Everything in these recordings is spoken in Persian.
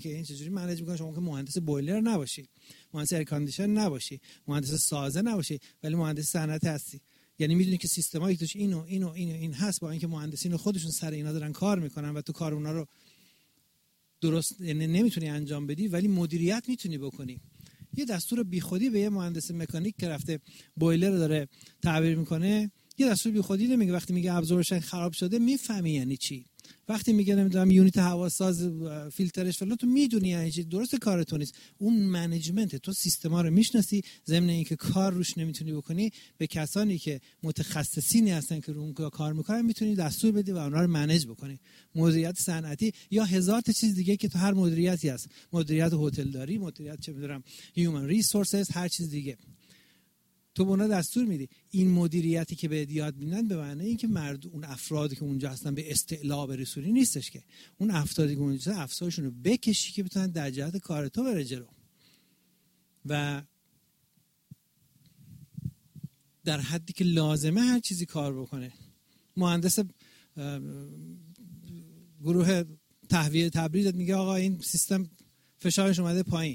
که این چجوری منیج میکنه. شما که مهندس بویلر نباشی، مهندس ایر کاندیشن نباشی، مهندس سازه نباشی، ولی مهندس صنعتی هستی. یعنی میدونی که سیستمایی توش این هست، با اینکه مهندسین خودشون سر اینا دارن کار میکنن و تو کار اونا رو درست یعنی نمیتونی انجام بدی، ولی مدیریت میتونی بکنی. یه دستور بیخودی به یه مهندس مکانیک که رفته بویلر رو داره تعبیر میکنه، یه دستور بیخودی نمیگه. وقتی میگه ابزوربشن خراب شده میفهمی یعنی چی. وقتی میگه نمیدونم یونیت هواساز فیلترش فلان، تو میدونی یعنی چی. درست کارتون نیست، اون منیجمنت. تو سیستما رو میشناسی، ضمن اینکه کار روش نمیتونی بکنی، به کسانی که متخصصینی هستن که رو اون کار میکنن میتونی دستور بدی و اونها رو منیج بکنی. مدیریت صنعتی یا هزار تا چیز دیگه که تو هر مدیریتی هست، مدیریت هتلداری، مدیریت چه میدونم هیومن ریسورسز، هر چیز دیگه تو به اونا دستور میدی. این مدیریتی که بهت یاد میدن به معنی اینکه اون افرادی که اونجا هستن به استعلا برسونی نیستش، که اون افرادی که اونجا هستن افسارشون رو بکشی که بتونن در جهت کار تو بره جلو. و در حدی که لازمه هر چیزی کار بکنه. مهندس گروه تهویه تبریز میگه آقا این سیستم فشارش اومده پایین،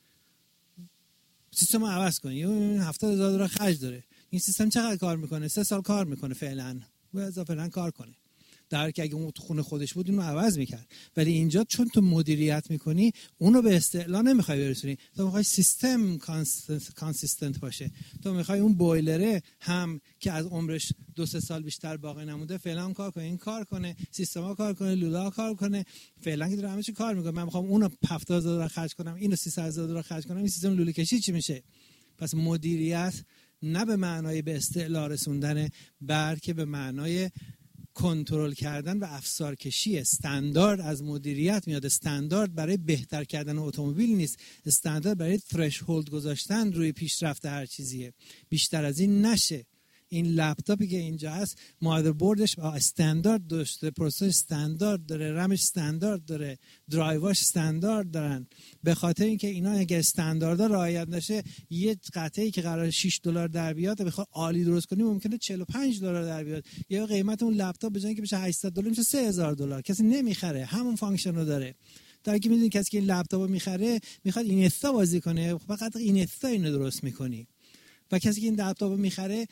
سیستم رو عوض کنی. $70,000 خرج داره. این سیستم چقدر کار میکنه؟ 3 سال کار میکنه فعلا، و اضافه کار کنه. در حالی که اگه اون تو خونه خودش بود اینو عوض میکرد. ولی اینجا چون تو مدیریت میکنی اونو به استعلا نمیخوای برسونی، تو میخوای سیستم کانسیستنت باشه. تو میخوای اون بویلره هم که از عمرش 2-3 سال بیشتر باقی نمونده فعلا کار کنه، این کار کنه، سیستما کار کنه، لولا کار کنه. فعلا که داره همه چی کار میکنه، من میخوام اونو $70,000 خرج کنم، اینو $300,000 خرج کنم، این سیستم لوله کشی چی میشه؟ پس مدیریت نه به معنای به استعلا رسوندن، بلکه به معنای کنترل کردن و افسار کشی. استاندارد از مدیریت میاد. استاندارد برای بهتر کردن اتومبیل نیست، استاندارد برای ترشهولد گذاشتن روی پیشرفت هر چیزیه. بیشتر از این نشه. این لپتاپی که اینجا هست مادربردش استاندارد داشته، پروسسور استاندارد داره، رمش استاندارد داره، درایواش استاندارد دارن. به خاطر اینکه اینا اگه استانداردها رعایت نشه، یه قطعه‌ای که قرار $6 در بیاد بخواد عالی درست کنی ممکنه $45 در بیاد. یا قیمت اون لپتاپ به جای اینکه بشه $800 میشه $3,000. کسی نمیخره، همون فانکشن رو داره. در حالی که میدونی کسی که این لپتاپو میخره میخواد اینستا بازی کنه، فقط اینستا اینو درست میکنی. و کسی که این لپتاپو میخره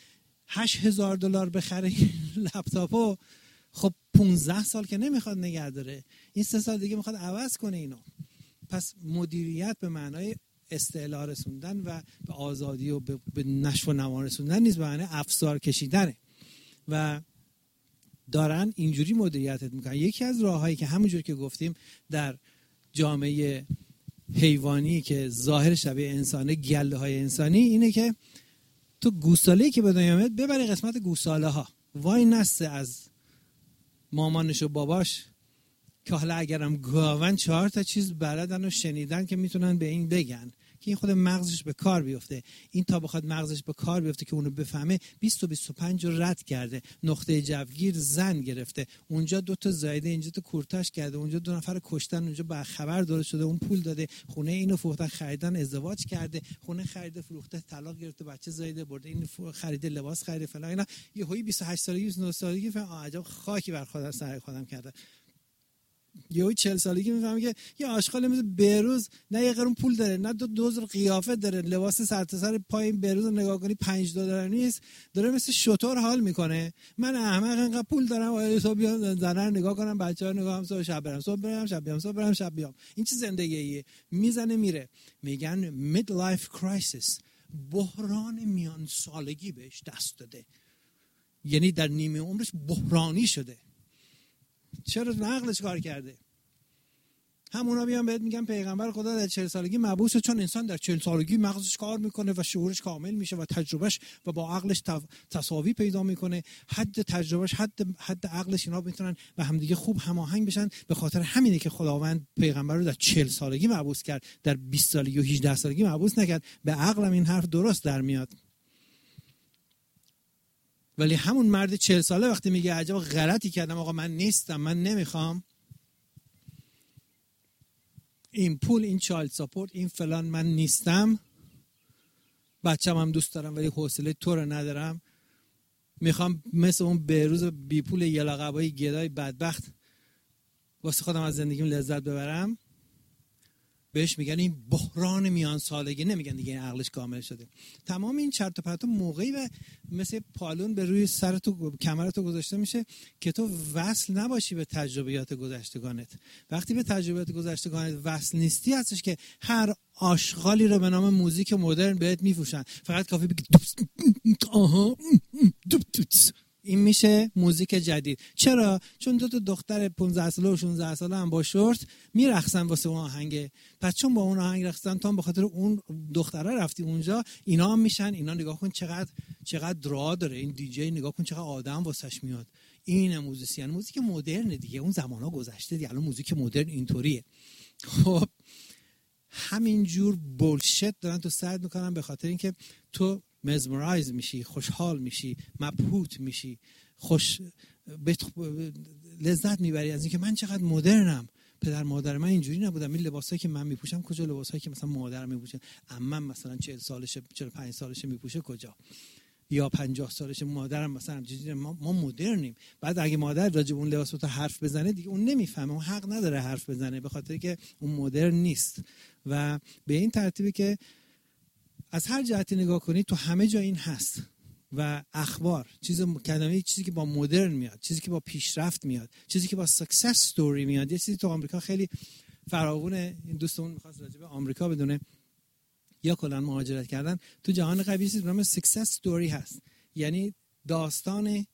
$8,000 بخره این لپتاپو، خب 15 سال که نمیخواد نگه داره، این 3 سال دیگه میخواد عوض کنه اینو. پس مدیریت به معنای استعلا رسوندن و به آزادی و به نشو و نما رسوندن نیست، به معنای افسار کشیدنه. و دارن اینجوری مدیریتت میکنن. یکی از راههایی که همونجوری که گفتیم در جامعه حیوانی که ظاهر شبیه انسانه، گله های انسانی، اینه که تو گوساله‌ای که به دنیا میاد ببری قسمت گوساله ها، وای نسته از مامانش و باباش که حالا اگرم گاون 4 تا چیز بلدن و شنیدن که میتونن به این بگن که این خود مغزش به کار بیفته. این تا بخواد مغزش به کار بیفته که اونو بفهمه 20 و 25 رو رد کرده، نقطه جوگیر زن گرفته، اونجا 2 تا زایده، اینجا تو کورتاش کرده، اونجا 2 نفر کشتن، اونجا با خبر درست شده، اون پول داده، خونه اینو فروختن خریدن، ازدواج کرده، خونه خریده فروخته، طلاق گرفته، بچه زایده برده، این خریده، لباس خریده فلان اینا. یهویی 28 سالگی 29 سالگی فهم عجب خاکی بر خودم سر خودم کرده. یهو 40 سالگی میفهمه که یه آشغال مثل بهروز نه یه قرون پول داره، نه دوز قیافه داره، لباس سر تا سر پای بهروز رو نگاه کنی $5 نیست، داره مثل شتر حال میکنه. من احمق انقدر پول دارم و صبح بیام زنر نگاه کنم، بچه‌ها نگاه کنم، صبح شب برم، صبح برم شب بیام، صبح برم شب بیام. این چه زندگیه؟ میزنه میره. میگن مید لایف کرایسیس، بحران میان سالگی بهش دست داده. یعنی در نیمه عمرش بحرانی شده. چرا؟ عقلش کار کرده. همونا بیان بهت میگن پیغمبر خدا در 40 سالگی مبعوثه، چون انسان در 40 سالگی مغزش کار میکنه و شعورش کامل میشه و تجربهش و با عقلش تساوی پیدا میکنه. حد تجربهش حد عقلش اینا میتونن و همدیگه خوب هماهنگ بشن. به خاطر همینه که خداوند پیغمبر رو در 40 سالگی مبعوث کرد، در 20 سالگی و 18 سالگی مبعوث نکرد. به عقلم این حرف درست در میاد. ولی همون مرد 40 ساله وقتی میگه عجب غلطی کردم، آقا من نیستم، من نمیخوام این پول، این چایلد ساپورت، این فلان، من نیستم، بچه‌م هم دوست دارم ولی حوصله تو رو ندارم، میخوام مثل اون بهروز بی پول یلاقبای گدای بدبخت واسه خودم از زندگیم لذت ببرم. بهش میگن این بحران میان سالگی، نمیگن دیگه این عقلش کامل شده. تمام این چرت و پرتا موقعی و مثل پالون به روی سر تو کمر تو گذاشته میشه که تو وصل نباشی به تجربیات گذشتگانت. وقتی به تجربیات گذشتگانت وصل نیستی هستش که هر آشغالی رو به نام موزیک مدرن بهت میفروشن. فقط کافی بگی این میشه موزیک جدید. چرا؟ چون دو تا دختر 15 ساله و 16 ساله هم با شورت میرقصن واسه اون آهنگ. پس چون با اون آهنگ رقصن، تو هم به خاطر اون دختره رفتی اونجا، اینا هم میشن. اینا نگاه کن چقدر درا داره این دیجی، نگاه کن چقدر آدم واسش میاد. این موزیسین، موزیک مدرن دیگه، اون زمانا گذشته دیگه. الان موزیک مدرن اینطوریه. خب همینجور بولشت دارن تو سرت میکنن به خاطر اینکه تو مزمرایز میشی، خوشحال میشی، مبهوت میشی، لذت میبری از اینکه من چقدر مدرنم. پدر مادر من اینجوری نبودن. این لباسایی که من میپوشم کجا؟ لباسایی که مثلا مادرم میپوشه، عمم مثلا 40 سالشه 45 سالشه میپوشه کجا؟ یا 50 سالشه مادرم مثلا چیزی. ما مدرنیم. بعد اگه مادر راجع به اون لباس تو حرف بزنه دیگه اون نمیفهمه، اون حق نداره حرف بزنه به خاطر که اون مدرن نیست. و به این ترتیبی که از هر جهتی نگاه کنی تو همه جا این هست. و اخبار چیزی که با مدرن میاد، چیزی که با پیشرفت میاد، چیزی که با سکسس استوری میاد. یه چیزی تو آمریکا خیلی فراوونه. این دوستمون می‌خواست راجع به آمریکا بدونه یا کلا مهاجرت کردن. تو جهان غربی چیزی به نام سکسس استوری هست، یعنی داستان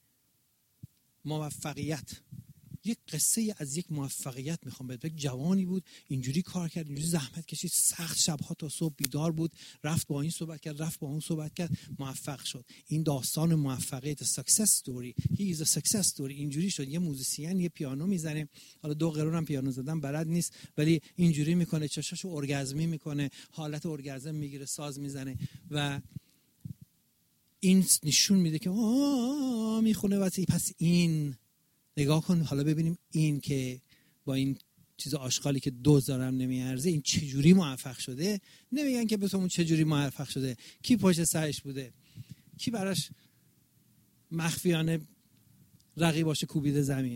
موفقیت. یک قصه از یک موفقیت میخوام بهت بگم. جوانی بود اینجوری کار کرد، اینجوری زحمت کشید، سخت شبها تا صبح بیدار بود، رفت با این صحبت کرد، رفت با اون صحبت کرد، موفق شد. این داستان موفقیت، سکسس استوری. هی از سکسس استوری. اینجوری شد. یه موزیسین یه پیانو میزنه، حالا 2 قرون هم پیانو زدن بلد نیست، ولی اینجوری میکنه، چشاشو ارگازمی میکنه، حالت ارگازم میگیره، ساز میزنه و این نشون میده که میخونه. واسه پس این نگاه کن، حالا ببینیم این که با این چیز آشغالی که 2000 هم نمیارزه این چجوری موفق شده. نمیگن که به تو چجوری موفق شده، کی پشت سرش بوده، کی براش مخفیانه رقیباش کوبیده زمین،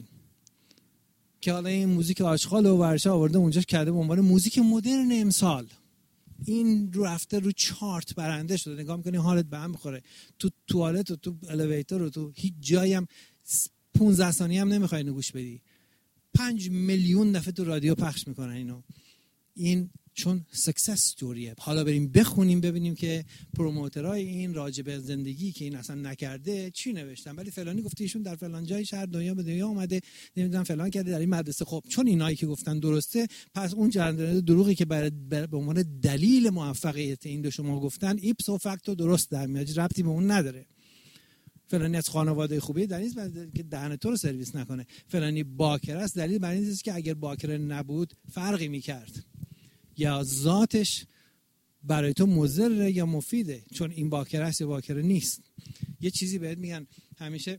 که حالا این موزیک آشغال و ورشه آورده اونجا کرده به عنوان موزیک مدرن امسال. این رو رفته رو چارت برنده شده. نگاه میکنی حالت به هم بخوره. تو توالت و تو الیویتور و تو هیچ جایی هم 15 ثانیه هم نمیخوای اینو گوش بدی. 5 میلیون دفعه تو رادیو پخش میکنن اینو. این چون سکسس استوریه. حالا بریم بخونیم ببینیم که پروموترای این راجب زندگی که این اصلا نکرده چی نوشتن. ولی فلانی گفته ایشون در فلان جای شهر دنیا به دنیا اومده، نمیدونم فلان کرده در این مدرسه. خب چون اینایی که گفتن درسته، پس اون دروغی که به عنوان دلیل موفقیت این دو شما گفتن ایپسو فاکتو درست در میاد، ربطی به اون نداره. فلانی از خانواده خوبی دلیل نیست که دهن تو رو سرویس نکنه. فلانی باکر است دلیل بر این نیست که اگر باکر نبود فرقی میکرد، یا ذاتش برای تو مضره یا مفیده چون این باکر است یا باکر نیست. یه چیزی بهت میگن همیشه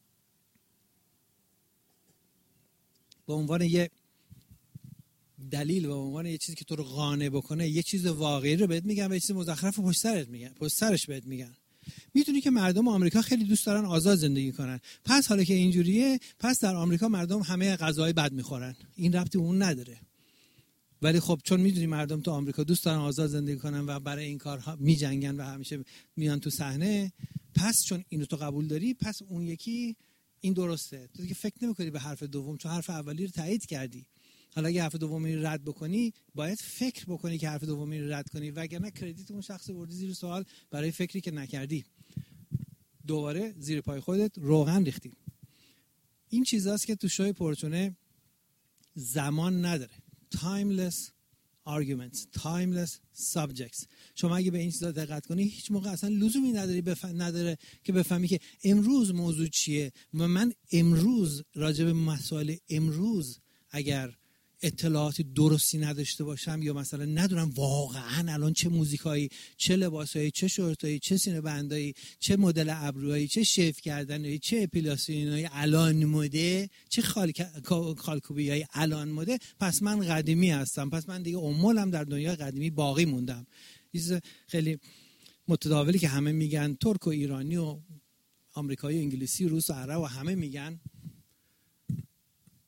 به عنوان یه دلیل، به عنوان یه چیزی که تو رو قانع بکنه، یه چیز واقعی رو بهت میگن و یه چیز مزخرف پشت سرت میگن، پشت سرش بهت میگن. میدونی که مردم آمریکا خیلی دوست دارن آزاد زندگی کنن. پس حالا که اینجوریه، پس در آمریکا مردم همه غذای بد میخورن. این ربطی اون نداره. ولی خب چون میدونی مردم تو آمریکا دوست دارن آزاد زندگی کنن و برای این کار میجنگن و همیشه میان تو صحنه، پس چون اینو تو قبول داری، پس اون یکی این درسته. تو دیگه فکر نمی‌کنی به حرف دوم، چون حرف اولی رو تایید کردی. حالا اگه حرف دومی رو رد بکنی، باید فکر بکنی که حرف دومی رو رد کنی، وگرنه کردیت اون شخص بردی زیر سوال برای فکری که نکردی. دوباره زیر پای خودت روغن ریختی. این چیزاست که تو شوی پرچونه زمان نداره. timeless arguments, timeless subjects. شما اگه به این چیزا دقت کنی، هیچ موقع اصلا لزومی نداره که بفهمی که امروز موضوع چیه و من امروز راجع به مسائل امروز اگر اطلاعات درستی نداشته باشم یا مثلا ندونم واقعا الان چه موزیکایی، چه لباسایی، چه شورتایی، چه سینه بندایی، چه مدل ابروهایی، چه شیف کردنایی، چه اپیلاسیونایی الان مده، چه خالکوبیایی الان مده، پس من قدیمی هستم، پس من دیگه امولم در دنیای قدیمی باقی موندم. چیز خیلی متداولی که همه میگن، ترک و ایرانی و آمریکایی و انگلیسی و روس و عرب و همه میگن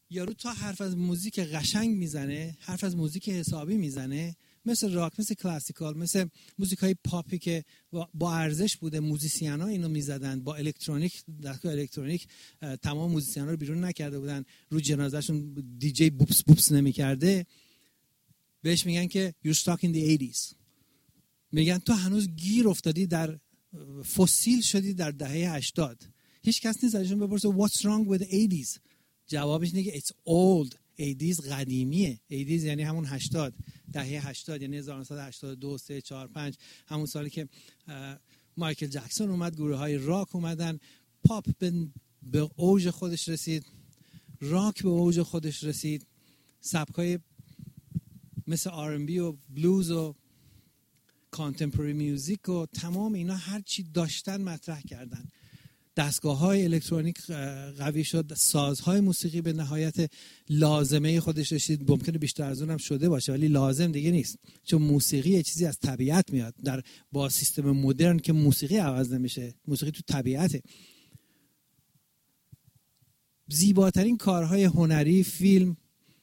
یارو تا حرف از موزیک قشنگ میزنه، حرف از موزیک حسابی میزنه، مثل راک، مثل کلاسیکال، مثل موزیکای پاپی که با ارزش بوده. موزیسینا اینو میزدن با الکترونیک، دستگاه الکترونیک تمام موزیسینا رو بیرون نکرده بودن، رو جنازهشون دیجی بوپس بوپس نمیکرده. بهش میگن که you're stuck in the 80s. میگن تو هنوز گیر افتادی در فسیل شدی در دهه 80. هیچ کس نیست ازشون بپرسه what's wrong with the 80s. جوابش اینه که it's old. 80s قدیمیه. 80s یعنی همون 80، دهه 80، یعنی 1982 3 4 5، همون سالی که مایکل جکسون اومد، گروه های راک اومدن، پاپ به اوج خودش رسید، راک به اوج خودش رسید، سبکای مثل R&B و بلوز و کانتمپوری میوزیک و تمام اینا هر چی داشتن مطرح کردن. دستگاه‌های الکترونیک قوی شد، سازهای موسیقی به نهایت لازمه خودش رسید. ممکنه بیشتر از اونم شده باشه ولی لازم دیگه نیست، چون موسیقی یه چیزی از طبیعت میاد. با سیستم مدرن که موسیقی عوض نمیشه، موسیقی تو طبیعته. زیباترین کارهای هنری، فیلم،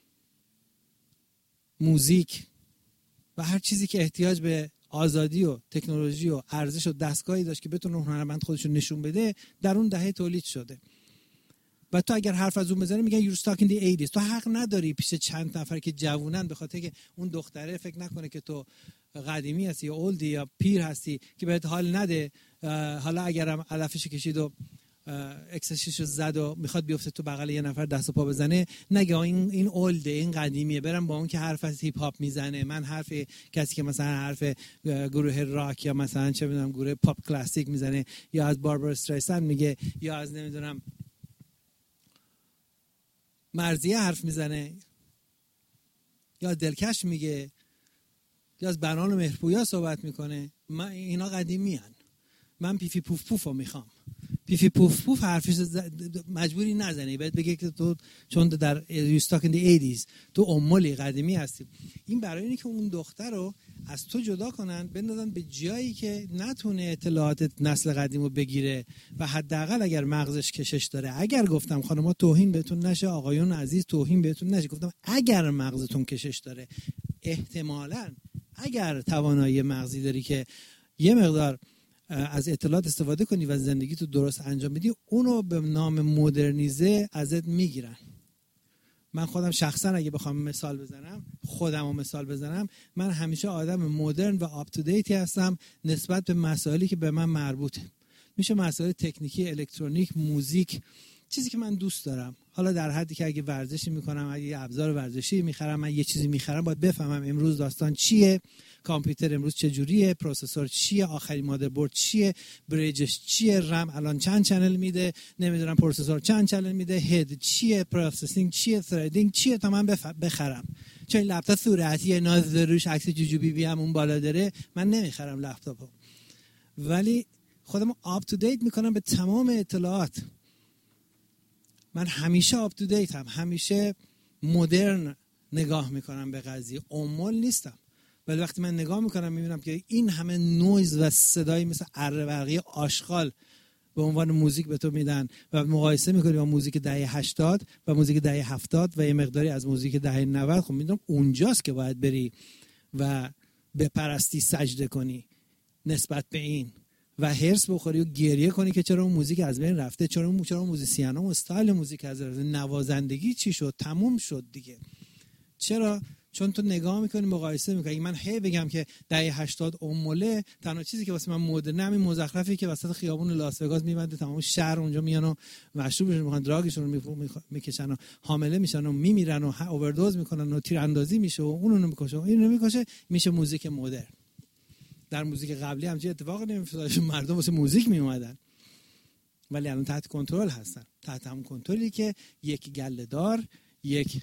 موزیک و هر چیزی که احتیاج به آزادی و تکنولوژی و ارزش و دستگاهی داشت که بتونه هنرمند خودش رو نشون بده، در اون دهه تولید شده. و تو اگر حرف از اون بزنی میگن you're stuck in the 80s. تو حق نداری پیش چند نفر که جوونن به خاطر که اون دختره فکر نکنه که تو قدیمی هستی یا اولدی یا پیر هستی که بهت حال نده. حالا اگرم علفش کشید و اکسشش زد و میخواد بیفته تو بغل یه نفر دست و پا بزنه، نگه این اولده، این قدیمیه، برم با اون که حرف از هیپ هاپ میزنه. من حرف کسی که مثلا حرف گروه راک یا مثلا چه میدونم گروه پاپ کلاسیک میزنه، یا از باربرا استرایسند میگه، یا از نمیدونم مرضیه حرف میزنه، یا دلکش میگه، یا از بنان و مهرپویا صحبت میکنه، من اینا قدیمی هن. من پیفی پوف پوف رو میخوام. پیفی پوف پوف حرفش مجبوری نزنی، باید بگه که تو چون در you stuck in the 80s تو امولی قدیمی هستی. این برای اینه که اون دختر رو از تو جدا کنن، بندازن به جایی که نتونه اطلاعات نسل قدیم رو بگیره و حداقل اگر مغزش کشش داره. اگر گفتم خانم‌ها توهین بهتون نشه، آقایون عزیز توهین بهتون نشه، گفتم اگر مغزتون کشش داره، احتمالاً اگر توانایی مغزی داری که یه مقدار از اطلاعات استفاده کنی و زندگی تو درست انجام بدی، اونو به نام مدرنیزه ازت میگیرن. من خودم شخصا اگه بخوام مثال بزنم، خودمو مثال بزنم، من همیشه آدم مدرن و آپ تو دیتی هستم نسبت به مسائلی که به من مربوطه. میشه مسائل تکنیکی، الکترونیک، موزیک، چیزی که من دوست دارم. حالا در حدی که اگه ورزشی میکنم، اگه یه ابزار ورزشی میخرم، من یه چیزی میخرم، باید بفهمم امروز داستان چیه، کامپیوتر امروز چجوریه، پروسسور چیه، آخرین مادربرد چیه، بریجش چیه، رم الان چند چنل میده، نمیدونم پروسسور چند چنل میده، هد چیه، پروسسینگ چیه، ثریدینگ چیه، تا من بخرم. چون این لپتاپ صورتیه، ناز روش عکس جوجو بی هم اون بالا داره، من نمیخرم لپتاپو. ولی خودمو آپ تو دیت میکنم به تمام اطلاعات. من همیشه آپ تو دیت هم، همیشه مدرن نگاه میکنم به قضیه، امول نیستم. ولی وقتی من نگاه میکنم میبینم که این همه نویز و صدایی مثل اره برقی آشغال به عنوان موزیک به تو میدن و مقایسه میکنی با موزیک دهه 80 و موزیک دهه 70 و یه مقداری از موزیک دهه 90، خب میدونم اونجاست که باید بری و بپرستی، سجده کنی نسبت به این و هرس بخوری و گریه کنی که چرا اون موزیک از بین رفته، چرا موزیسینا و استایل موزیک از بین رفته، نوازندگی چی شد، تموم شد دیگه. چرا؟ چون تو نگاه میکنی، مقایسه میکنی. من هی بگم که دهه 80 اموله، تنها چیزی که واسه من مدرن همین مزخرفی که وسط خیابون لاس وگاس میبنده، تمام شهر اونجا میان و مشروبشون میخوان، دراگشون رو میکشن و حامله میشن و میمیرن و اووردوز میکنن و تیراندازی میشه و اونو میکشه و اینو میکشه، میشه موزیک مدرن. در موزیک قبلی همچین اتفاقی نمیافتاد، مردم واسه موزیک میومدن، ولی الان تحت کنترل هستن، تحت همون کنترلی که یک گله‌دار، یک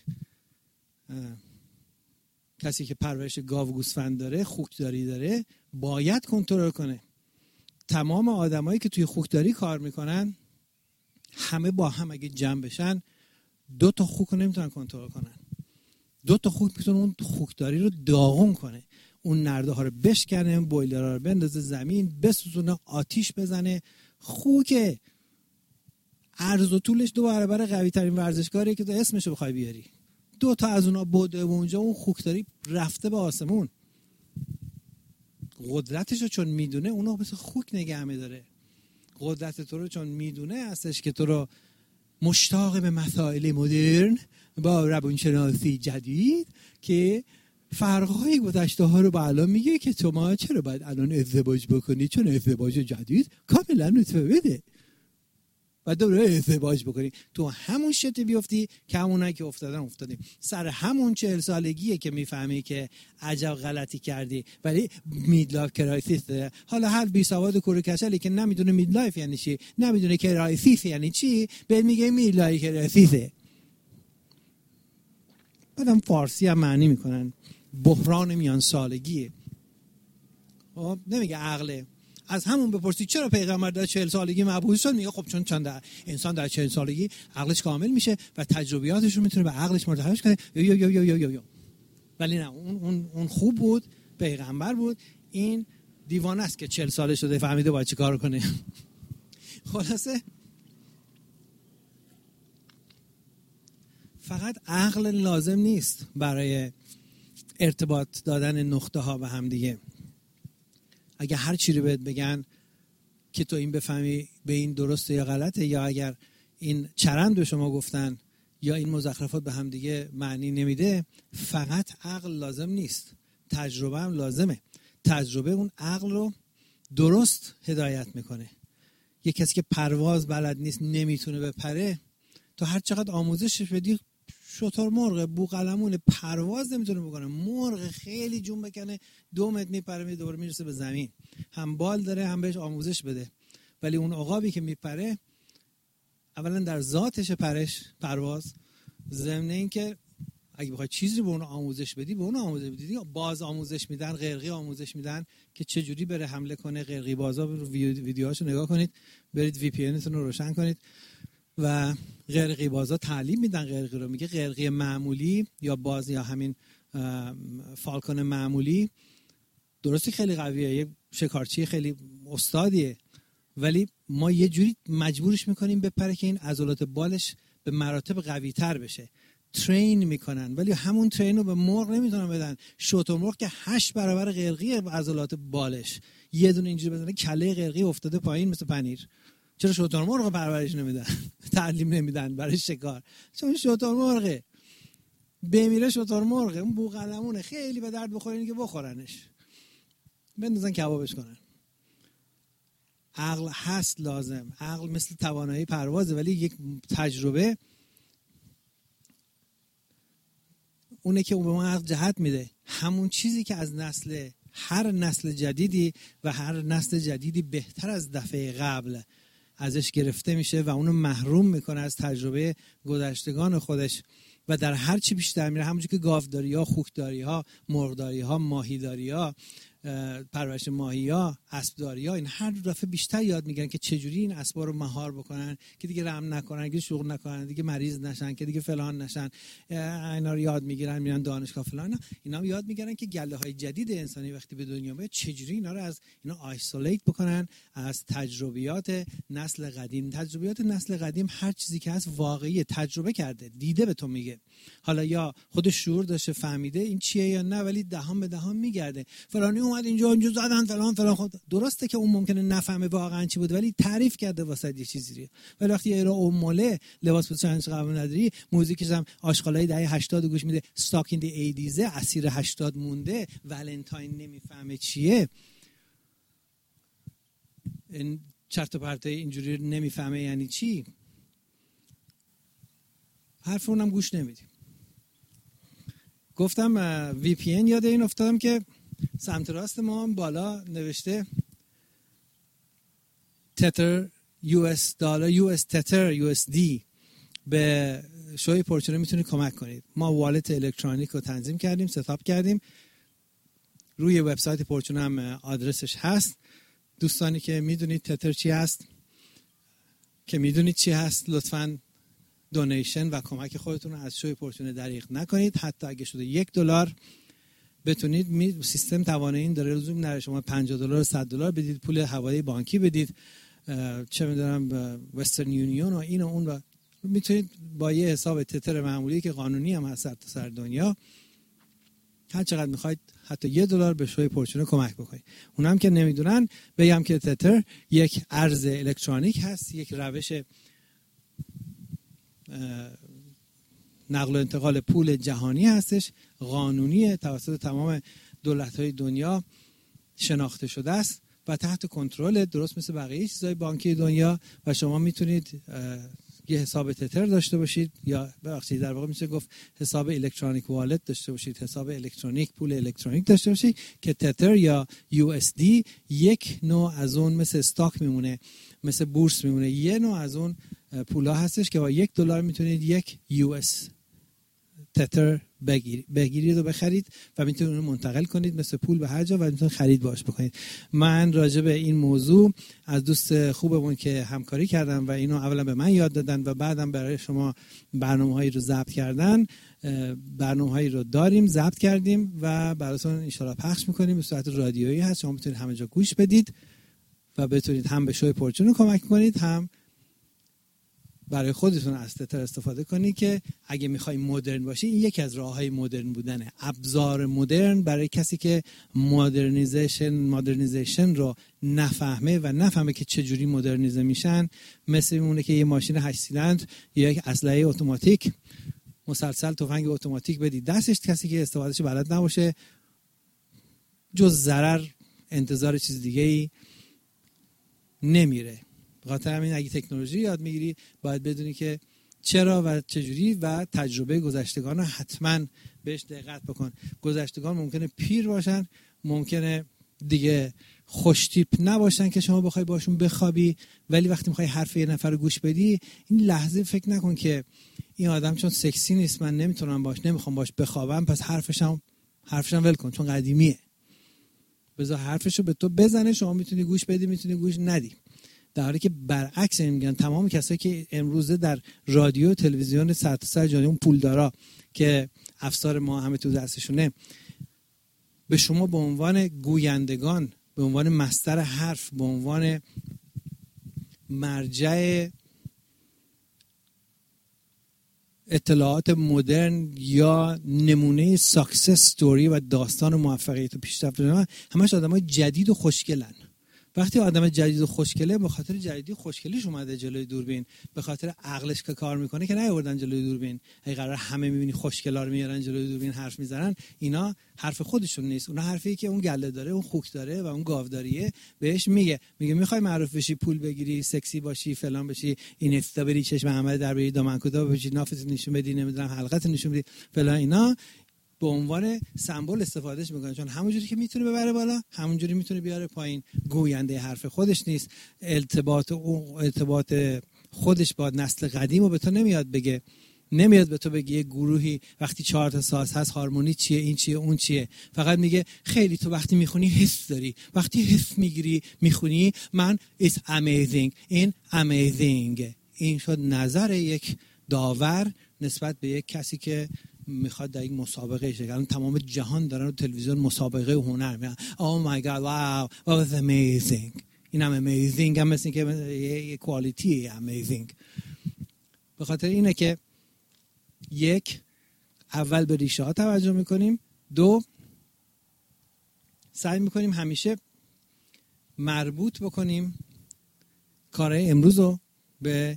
کسی که پرورش گاو و گوسفند داره، خوکداری داره، باید کنترل کنه. تمام آدمایی که توی خوکداری کار میکنن همه با هم اگه جمع بشن 2 تا خوک رو نمیتونن کنترل کنن. 2 تا خوک میتونه اون خوکداری رو داغون کنه، اون نرده ها رو بشکنه، بویلرها رو بندازه زمین، بسوزونه، آتیش بزنه. خوکه عرض و طولش 2 برابر قوی ترین ورزشکاریه که تو اسمشو بخوای بیاری. 2 تا از اونها بوده و اونجا اون خوکداری رفته به آسمون. قدرتشو چون میدونه اونو مثل خوک نگه می‌داره. قدرت تو رو چون میدونه هستش که تو رو مشتاق به مسائل مدرن با روانشناسی جدید که فرق‌های گذشته ها رو با الان میگه که شما چرا باید الان ازدواج بکنی، چون ازدواج جدید کاملا نطفه بده و دوباره ازدواج بکنی. تو همون شته بیفتی که همونایی که افتادیم سر همون 40 سالگیه که میفهمی که عجب غلطی کردی، ولی میدلایف کرایسیس داره. حالا هر بی سواد کور کچلی که نمیدونه میدلایف یعنی چی، نمیدونه کرایسیس یعنی چی، بهت میگه میدلایف کرایسیسه. بعدم فارسی هم معنی میکنن بحران میان سالگیه. خب نمیگه عقله. از همون بپرسی چرا پیغمبر در 40 سالگی مبعوث شد، میگه خب چون انسان در 40 سالگی عقلش کامل میشه و تجربیاتش رو میتونه به عقلش مرتبط کنه. یا ولی نه، اون خوب بود، پیغمبر بود. این دیوانه است که 40 ساله شده فهمیده باید چی کار کنه. خلاصه فقط عقل لازم نیست برای ارتباط دادن نقطه ها به هم دیگه. اگه هر چی رو بهت بگن که تو این بفهمی به این درسته یا غلطه، یا اگر این چرند به شما گفتن یا این مزخرفات به هم دیگه معنی نمیده، فقط عقل لازم نیست، تجربه هم لازمه. تجربه اون عقل رو درست هدایت میکنه. یک کسی که پرواز بلد نیست، نمیتونه بپره، تو هر چقدر آموزشش بدی، شتر مرغ بوقلمون پرواز نمیتونه بکنه. مرغ خیلی جون بکنه 2 متر میپره دوباره میرسه به زمین. هم بال داره هم بهش آموزش بده. ولی اون عقابی که میپره اولا در ذاتش پرواز، ضمن این که اگه بخوای چیزی به اون آموزش بدی، به اون آموزش بدی. باز آموزش میدن، قرقی آموزش میدن که چه جوری بره حمله کنه. قرقی بازا رو ویدیوهاشو نگاه کنید، برید وی پی انتون رو روشن کنید و قرقی بازا تعلیم میدن. قرقی رو میگه قرقی معمولی یا باز یا همین فالکون معمولی درستی خیلی قویه، یه شکارچی خیلی استادیه، ولی ما یه جوری مجبورش میکنیم بپره که این عضلات بالش به مراتب قوی تر بشه. ترین میکنن، ولی همون ترین رو به مرغ نمیتونن بدن. شتر مرغ که 8 برابر قرقی عضلات بالش، یه دونه اینجوری بزنه کله قرقی افتاده پایین مثل پنیر. چرا شتر مرغ پرورش نمیدن؟ تعلیم نمیدن برای شکار؟ چون شتر مرغه، بمیره شتر مرغه. اون بوقلمونه خیلی به درد بخورین که بخورنش، بندازن کبابش کنن. عقل هست لازم. عقل مثل توانایی پروازه، ولی یک تجربه اونه که اون به ما عقل جهت میده. همون چیزی که از هر نسل جدیدی و هر نسل جدیدی بهتر از دفعه قبل ازش گرفته میشه و اونو محروم میکنه از تجربه گذشتگان خودش و در هر چی بیشتر میره، همونجوری که گاوداری ها، خوکداری ها، مرغداری ها، ماهیداری ها، پرورش ماهی ها، اسبداری ها، این هر دفعه بیشتر یاد میگیرن که چجوری این اسبا رو مهار بکنن که دیگه رم نکنن، دیگه شغل نکنن، دیگه مریض نشن، که دیگه فلان نشن. اینا رو یاد میگیرن، میرن دانشگاه فلان. اینا هم یاد میگیرن که گله های جدید انسانی وقتی به دنیا میاد چجوری اینا رو از اینا آیسولیت بکنن از تجربیات نسل قدیم. تجربیات نسل قدیم هر چیزی که هست واقعی، تجربه کرده، دیده به تو میگه. حالا یا خودش شعور داشته فهمیده این چیه یا نه، ولی دهان به دهان میگرده. فلانی اومد اینجا زدن فلان. خب درسته که اون ممکنه نفهمه واقعا چی بود، ولی تعریف کرده واسه یه چیزی. ولی وقتی یه اموله لباس پوشش قبول نداری، موزیکش هم آشغالای دهه 80 گوش میده، استاک این دی ایدیزه، اسیر 80 مونده، ولنتاین نمیفهمه چیه، این چرت و پرت اینجوری نمیفهمه یعنی چی، حرف اونم گوش نمیدیم. گفتم وی پی ان، یاد این افتادم که سمت راست ما هم بالا نوشته تتر US دلار، US تتر USD. به شوی پورچونه میتونید کمک کنید. ما والت الکترونیک رو تنظیم کردیم، ستاپ کردیم، روی وبسایت پورچونه هم آدرسش هست. دوستانی که میدونید تتر چی هست، که میدونید چی هست، لطفاً دونیشن و کمک خودتون رو از شوی پورچونه دریغ نکنید. حتی اگه شده $1 بتونید، سیستم توانایی این داره، لزوم نداره شما $50 $100 بدید، پول حواله بانکی بدید، چه میدونم وسترن یونیون و این و اون، و میتونید با یه حساب تتر معمولی که قانونی هم هست تا سر دنیا هر چقدر میخواید حتی $1 به شوی پورچونه کمک بکنید. اونم که نمیدونن بگم که تتر یک ارز الکترونیک هست، یک روش نقل و انتقال پول جهانی هستش، قانونیه، توسط تمام دولت‌های دنیا شناخته شده است و تحت کنترل، درست مثل بقیه چیزهای بانکی دنیا. و شما میتونید یه حساب تتر داشته باشید، یا ببخشید در واقع میشه گفت حساب الکترونیک والت داشته باشید، حساب الکترونیک، پول الکترونیک داشته باشید که تتر یا USD یک نوع از اون مثل استاک میمونه، مثل بورس میمونه، یه نوع از اون پولا هستش که با $1 میتونید یک US تتر بگیرید و بخرید و میتونید اون منتقل کنید مثل پول به هر جا و میتونید خرید باش بکنید. من راجع به این موضوع از دوست خوبمون که همکاری کردم و اینو اولا به من یاد دادن و بعدم برای شما برنامه‌هایی رو ضبط کردن، برنامه‌هایی رو داریم ضبط کردیم و براتون ان شاءالله پخش می‌کنیم. به صورت رادیویی هست، شما میتونید همه جا گوش بدید و بتونید هم به شوی پورچون کمک کنید، هم برای خودتون از تتر استفاده کنید که اگه میخوای مدرن باشی، این یکی از راههای مدرن بودنه. ابزار مدرن برای کسی که مدرنیزیشن رو نفهمه که چجوری مدرنیزه میشن، مثل میمونه که یه ماشین 8 سیلندر یا یک اسلحه اتوماتیک، مسلسل تفنگ اتوماتیک بدی دستش، کسی که استفادهش بلد نباشه جز ضرر انتظار چیز دیگه‌ای نمیره. بخاطر همین اگه تکنولوژی یاد میگیری باید بدونی که چرا و چجوری و تجربه گذشتگان رو حتما بهش دقت بکن. گذشتگان ممکنه پیر باشن، ممکنه دیگه خوشتیپ نباشن که شما بخوای باشون بخوابی، ولی وقتی میخوای حرف یه نفر رو گوش بدی این لحظه فکر نکن که این آدم چون سکسی نیست من نمیخوام باش بخوابم پس حرفشم ول کن چون قدیمیه. بذار حرفشو به تو بزنه، شما میتونی گوش بدی میتونی گوش ندی. در حالی که برعکس میگن تمام کسایی که امروزه در رادیو و تلویزیون سر جهانی اون پولدارا که افسار ما همه تو دستشونه، به شما به عنوان گویندگان، به عنوان مصدر حرف، به عنوان مرجع اطلاعات مدرن یا نمونه ساکسس استوری و داستان موفقیت و پیشرفت همش آدمای جدید و خوشگلن. وقتی آدم جدید و خوشگله به خاطر جدیدی خوشگلیش اومده جلوی دوربین، به خاطر عقلش که کار میکنه که نیاوردن جلوی دوربین. اگه قرار همه میبینی خوشگلا رو میارن جلوی دوربین حرف میزنن، اینا حرف خودشون نیست، اونا حرفی که اون گله داره، اون خوک داره و اون گاوداریه بهش میگه میخوای معروف بشی، پول بگیری، سکسی باشی، فلان بشی، این استا بری چشم احمد در بری، دامن کوتاه بشی، نافتت نشون بدی، نمیدونم حلقت نشون بدی، فلان، اینا به عنوان سمبل استفادهش میکنه، چون همونجوری که میتونه ببره بالا همونجوری میتونه بیاره پایین. گوینده حرف خودش نیست، ارتباط خودش با نسل قدیم رو به تو نمیاد بگه، نمیاد به تو بگه یه گروهی وقتی 4 تا ساز هست هارمونی چیه، این چیه، اون چیه. فقط میگه خیلی تو وقتی میخونی حس داری، وقتی حس میگیری میخونی من it's amazing. این شد نظر یک داور نسبت به یک کسی که میخواد در یک مسابقه شه. الان تمام جهان دارن رو تلویزیون مسابقه هنر میگن oh my god wow what was amazing. اینم amazing هم مثل که یه کوالیتی amazing. به خاطر اینه که یک، اول به ریشه ها توجه میکنیم، دو، سعی میکنیم همیشه مربوط بکنیم کارهای امروز رو به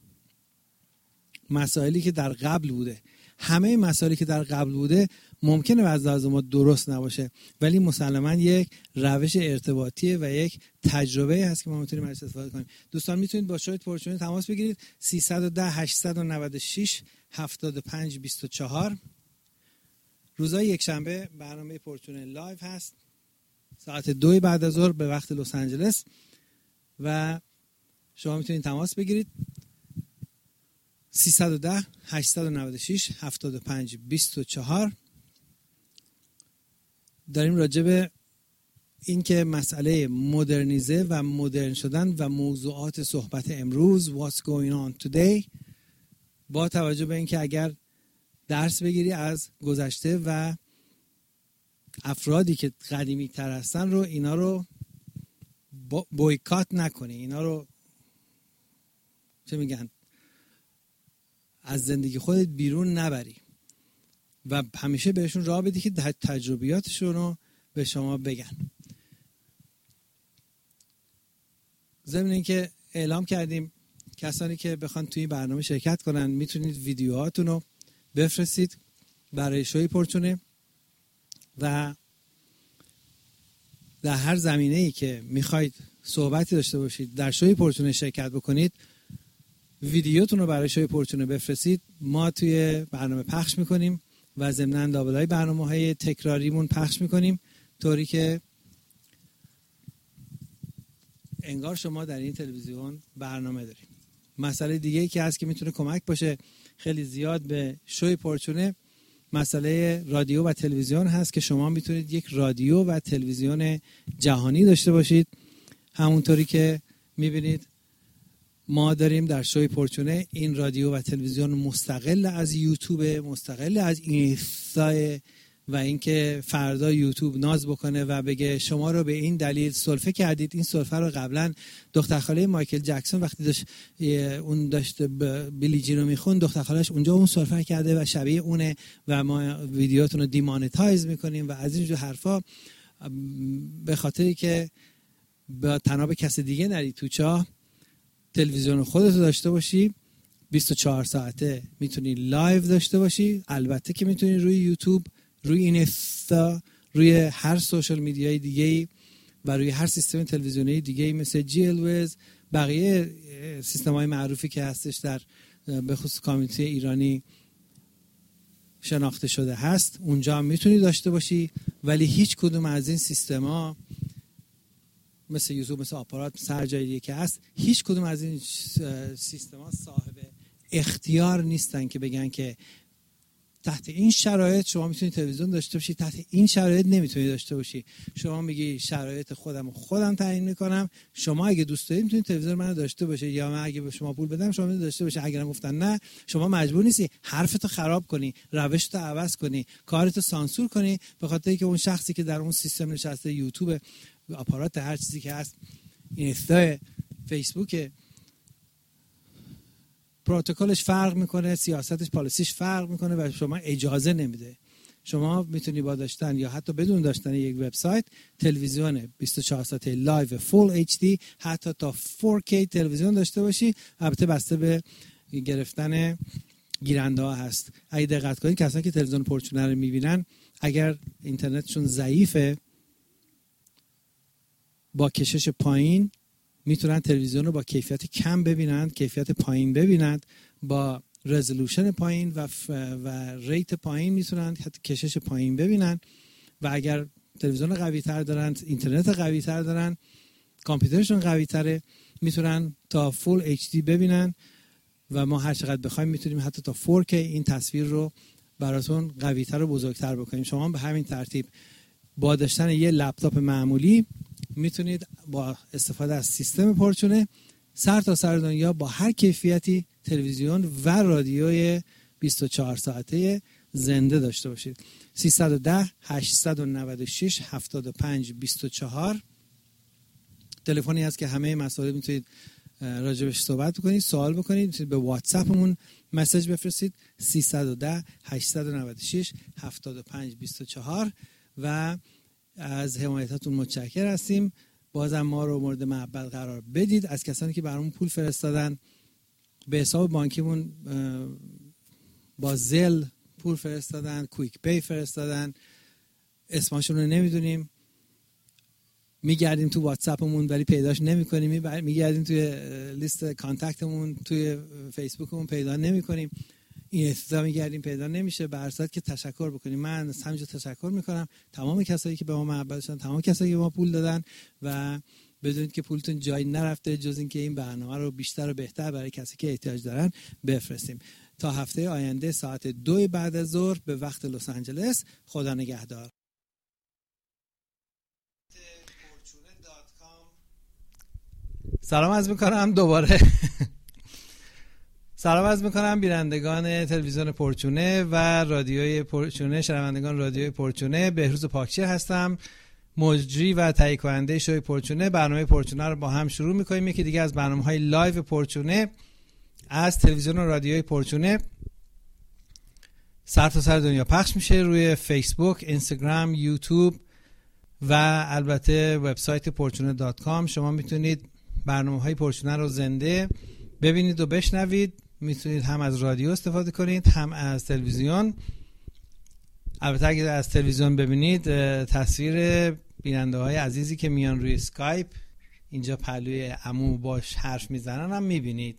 مسائلی که در قبل بوده. همه مسائلی که در قبل بوده ممکنه از لحاظ ما درست نباشه، ولی مسلماً یک روش ارتباطیه و یک تجربه هست که ما میتونیم ازش استفاده کنیم. دوستان میتونید با شوید پورچون تماس بگیرید 310 896 75 24. روزهای یک شنبه برنامه پورچون لایو هست ساعت 2 بعد از ظهر به وقت لس آنجلس و شما میتونید تماس بگیرید 310 896 75 24. داریم راجع به این که مسئله مدرنیزه و مدرن شدن و موضوعات صحبت امروز what's going on today، با توجه به این که اگر درس بگیری از گذشته و افرادی که قدیمی تر هستن رو، اینا رو بویکات نکنی، اینا رو چه میگن از زندگی خودت بیرون نبری و همیشه بهشون راه بدی که تجربیاتشون رو به شما بگن. ضمن اینکه اعلام کردیم کسانی که بخوان توی برنامه شرکت کنن میتونید ویدیوهاتون رو بفرستید برای شوی پرچونه و در هر زمینه‌ای که میخواید صحبتی داشته باشید در شوی پرچونه شرکت بکنید ویدیوتون رو برای شوی پرچونه بفرستید، ما توی برنامه پخش میکنیم و ضمناً لابلای برنامه‌های تکراریمون پخش میکنیم طوری که انگار شما در این تلویزیون برنامه دارید. مسئله دیگه ای که هست که میتونه کمک باشه خیلی زیاد به شوی پرچونه مسئله رادیو و تلویزیون هست که شما میتونید یک رادیو و تلویزیون جهانی داشته باشید. همونطوری که میبینید ما داریم در شوی پرچونه این رادیو و تلویزیون مستقل از یوتیوب، مستقل از اینستا و اینکه فردا یوتیوب ناز بکنه و بگه شما رو به این دلیل سرفه کردید. این سرفه رو قبلا دختر خاله مایکل جکسون وقتی داشت بیلی جین رو میخوند دختر خاله‌اش اونجا اون سرفه کرده و شبیه اونه و ما ویدیوتون رو دیمانتایز میکنیم و از اینجور حرفا، به خاطری که با تناب کس دیگه نری تو چاه، تلویزیون خودت داشته باشی 24 ساعته میتونی لایو داشته باشی. البته که میتونی روی یوتیوب، روی اینستا، روی هر سوشال میدیای دیگه‌ای و روی هر سیستم تلویزیونی دیگه‌ای مثل جیلوز، بقیه سیستم‌های معروفی که هستش در به خصوص کامیونیتی ایرانی شناخته شده هست، اونجا هم میتونی داشته باشی. ولی هیچ کدوم از این سیستم‌ها مثل یوتیوب، مثل آپارات، مثل هر جایی که هست، هیچ کدوم از این سیستم‌ها صاحب اختیار نیستن که بگن که تحت این شرایط شما میتونید تلویزیون داشته باشی، تحت این شرایط نمیتونید داشته باشی. شما میگی شرایط خودم تعیین میکنم، شما اگه دوست دارید میتونید تلویزیون منو داشته باشی یا من اگه به شما پول بدم شما میتونید داشته باشی. اگرم گفتن نه، شما مجبور نیستی حرفتو خراب کنی، روشتو عوض کنی، کارتو سانسور کنی به خاطر اینکه اون شخصی که در اون سیستم نشسته، یوتیوب، آپارات، هر چیزی که هست، اینستا، فیسبوک، پروتکلش فرق میکنه، سیاستش، پالیسیش فرق میکنه و شما اجازه نمیده. شما میتونی با داشتن یا حتی بدون داشتن یک وبسایت تلویزیون 24 ساعته لایو فول اچ دی حتی تا 4K تلویزیون داشته باشی. البته بسته به گرفتن گیرنده ها هست. اگه دقت کنید کسانی که تلویزیون پرچونه رو میبینن اگر اینترنتشون ضعیفه با کشش پایین میتونن تلویزیون رو با کیفیت کم ببینن، کیفیت پایین ببینن، با رزولوشن پایین و ریت پایین میتونن حتی کشش پایین ببینن. و اگر تلویزیون قوی تر دارن، اینترنت قوی تر دارن، کامپیوترشون قوی تره، میتونن تا فول اچ دی ببینن و ما هر چقدر بخوایم میتونیم حتی تا 4K این تصویر رو براتون قوی تر و بزرگتر بکنیم. شما به همین ترتیب با داشتن یه لپتاپ معمولی میتونید با استفاده از سیستم پرچونه سر تا سر دنیا با هر کیفیتی تلویزیون و رادیوی 24 ساعته زنده داشته باشید. 310 896 7524 تلفنی هست که همه مسائل میتونید راجبش صحبت بکنید، سوال بکنید، میتونید به واتساپمون مسیج بفرستید 310 896 7524 و از حمایتاتون متشکر هستیم. بازم ما رو مورد محبت قرار بدید. از کسانی که برامون پول فرستادن به حساب بانکیمون با زل پول فرستادن، کویک پی فرستادن، اسمشون رو نمیدونیم، میگردیم تو واتساپمون ولی پیداش نمی‌کنیم، میگردیم توی لیست کانتکتمون توی فیسبوکمون پیدا نمی‌کنیم، این اصلا میگردیم پیدا نمیشه. به هر صورت که تشکر بکنیم. من از همینجا تشکر میکنم تمام کسایی که به ما محبت داشتن، تمام کسایی که به ما پول دادن و بدونید که پولتون جایی نرفته جز اینکه این برنامه رو بیشتر و بهتر برای کسی که احتیاج دارن بفرستیم. تا هفته آینده ساعت 2 بعد از ظهر به وقت لس آنجلس. خدا نگهدار. سلام عرض میکنم دوباره. سلام عرض میکنم بینندگان تلویزیون پرچونه و رادیوی پرچونه، شنوندگان رادیوی پرچونه. بهروز پاکچی هستم، مجری و تهیه کننده شوی پرچونه. برنامه پرچونه رو با هم شروع میکنیم. یکی دیگه از برنامه‌های لایو پرچونه از تلویزیون و رادیوی پرچونه سر تا سر دنیا پخش میشه، روی فیسبوک، اینستاگرام، یوتیوب و البته وبسایت porchune.com. شما میتونید برنامه‌های پرچونه رو زنده ببینید و بشنوید. میتونید هم از رادیو استفاده کنید هم از تلویزیون. البته اگر از تلویزیون ببینید تصویر بیننده های عزیزی که میان روی اسکایپ اینجا پهلوی عمو باش حرف میزنن هم میبینید.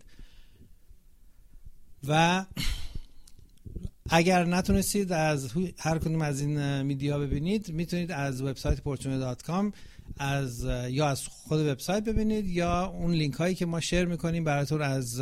و اگر نتونستید از هر کدوم از این میدیا ببینید، میتونید از وبسایت porchune.com یا از خود وبسایت ببینید، یا اون لینک هایی که ما شیر میکنیم براتون از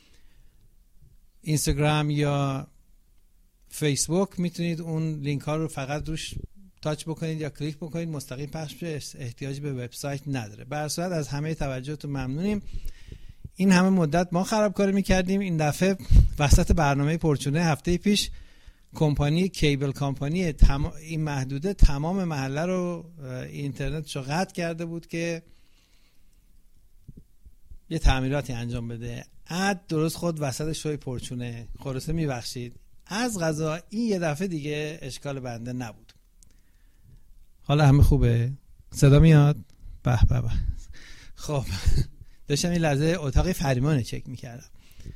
اینستاگرام یا فیسبوک، میتونید اون لینک ها رو فقط روش تاچ بکنید یا کلیک بکنید، مستقیم پخش بشه، احتیاجی به وبسایت نداره. به هر صورت از همه توجهتون ممنونیم. این همه مدت ما خرابکاری میکردیم، این دفعه وسط برنامه پرچونه هفته پیش کمپانی کیبل کمپانی این محدوده تمام محله رو اینترنتشو قطع کرده بود که یه تعمیراتی انجام بده. درست خود وسط شوی پرچونه، خلاصه میبخشید. از قضا این یه دفعه دیگه اشکال بنده نبود. حالا همه خوبه؟ صدا میاد؟ به به به. خب داشتم این لحظه اتاق فریمان چک میکردم.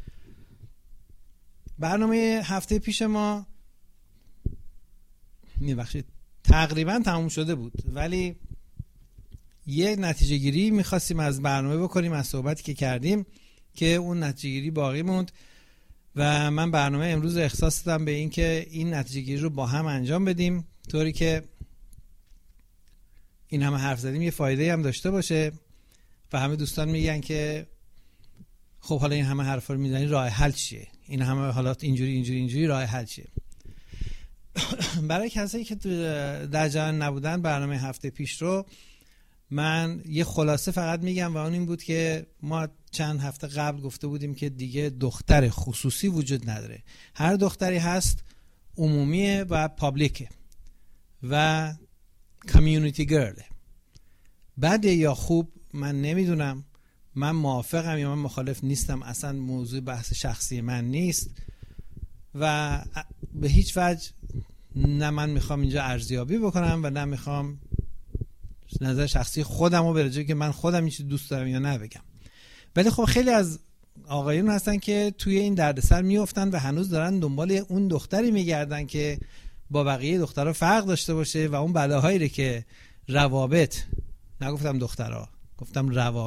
برنامه هفته پیش ما میبخشید تقریبا تموم شده بود، ولی یه نتیجه گیری میخواستیم از برنامه بکنیم، از صحبتی که کردیم، که اون نتیجه گیری باقی موند و من برنامه امروز اختصاص دادم به این که این نتیجه گیری رو با هم انجام بدیم، طوری که این همه حرف زدیم یه فایده هم داشته باشه. و همه دوستان میگن که خب حالا این همه حرفا رو میزنی، راه حل چیه؟ این همه حالات اینجوری راه حل چیه؟ برای کسایی که در جریان نبودن برنامه هفته پیش رو من یه خلاصه فقط میگم و اون این بود که ما چند هفته قبل گفته بودیم که دیگه دختر خصوصی وجود نداره، هر دختری هست عمومیه و پابلیکه و کامیونیتی گرله. بده یا خوب من نمیدونم، من موافقم یا من مخالف نیستم، اصلا موضوع بحث شخصی من نیست و به هیچ وجه نه من میخوام اینجا ارزیابی بکنم و نه میخوام نظر شخصی خودم رو به رجایی که من خودم این چیز دوست دارم یا نه بگم. ولی خب خیلی از آقایون هستن که توی این دردسر میافتن و هنوز دارن دنبال اون دختری میگردن که با بقیه دخترها فرق داشته باشه و اون بلاهایی که نگفتم دخترها، گفتم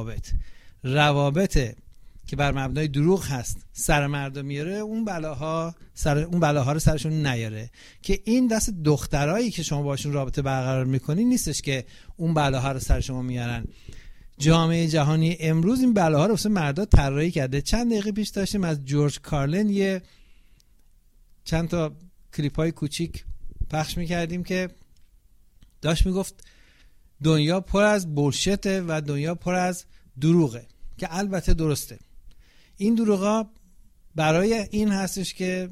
روابط که بر مبنای دروغ هست سر مردم میاره، اون بلاها رو سرشون نیاره. که این دست دخترایی که شما باشون رابطه برقرار میکنین نیستش که اون بلاها رو سر شما میارن. جامعه جهانی امروز این بلاها رو واسه مردا طراحی کرده. چند دقیقه پیش داشتیم از جورج کارلین یه چند تا کلیپای کوچیک پخش میکردیم که داشت میگفت دنیا پر از بولشته و دنیا پر از دروغه، که البته درسته. این دروغا برای این هستش که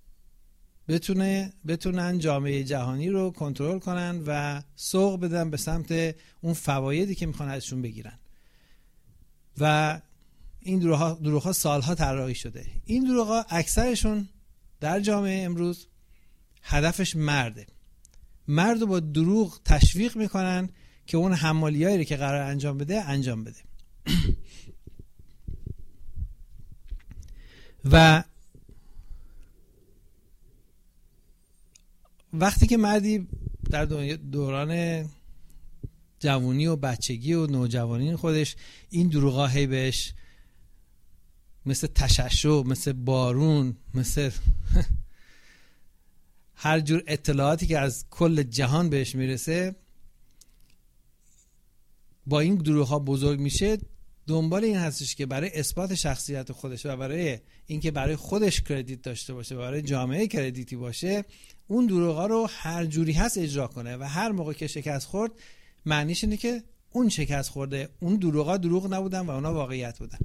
بتونن جامعه جهانی رو کنترل کنن و سوق بدن به سمت اون فوایدی که میخوان ازشون بگیرن. و این دروغا سالها طراحی شده. این دروغا اکثرشون در جامعه امروز هدفش مرد رو با دروغ تشویق میکنن که اون حمالیایی رو که قرار انجام بده. و وقتی که مردی در دوران جوانی و بچگی و نوجوانی خودش این دروغا هی بهش مثل تشعشع، مثل بارون، مثل هر جور اطلاعاتی که از کل جهان بهش میرسه، با این دروغ‌ها بزرگ میشه، دنبال این هستش که برای اثبات شخصیت خودش و برای اینکه برای خودش کردیت داشته باشه و برای جامعه کردیتی باشه، اون دروغ‌ها رو هر جوری هست اجرا کنه و هر موقع که شکست خورد معنیش اینه که اون شکست خورده، اون دروغ‌ها دروغ نبودن و اونا واقعیت بودن.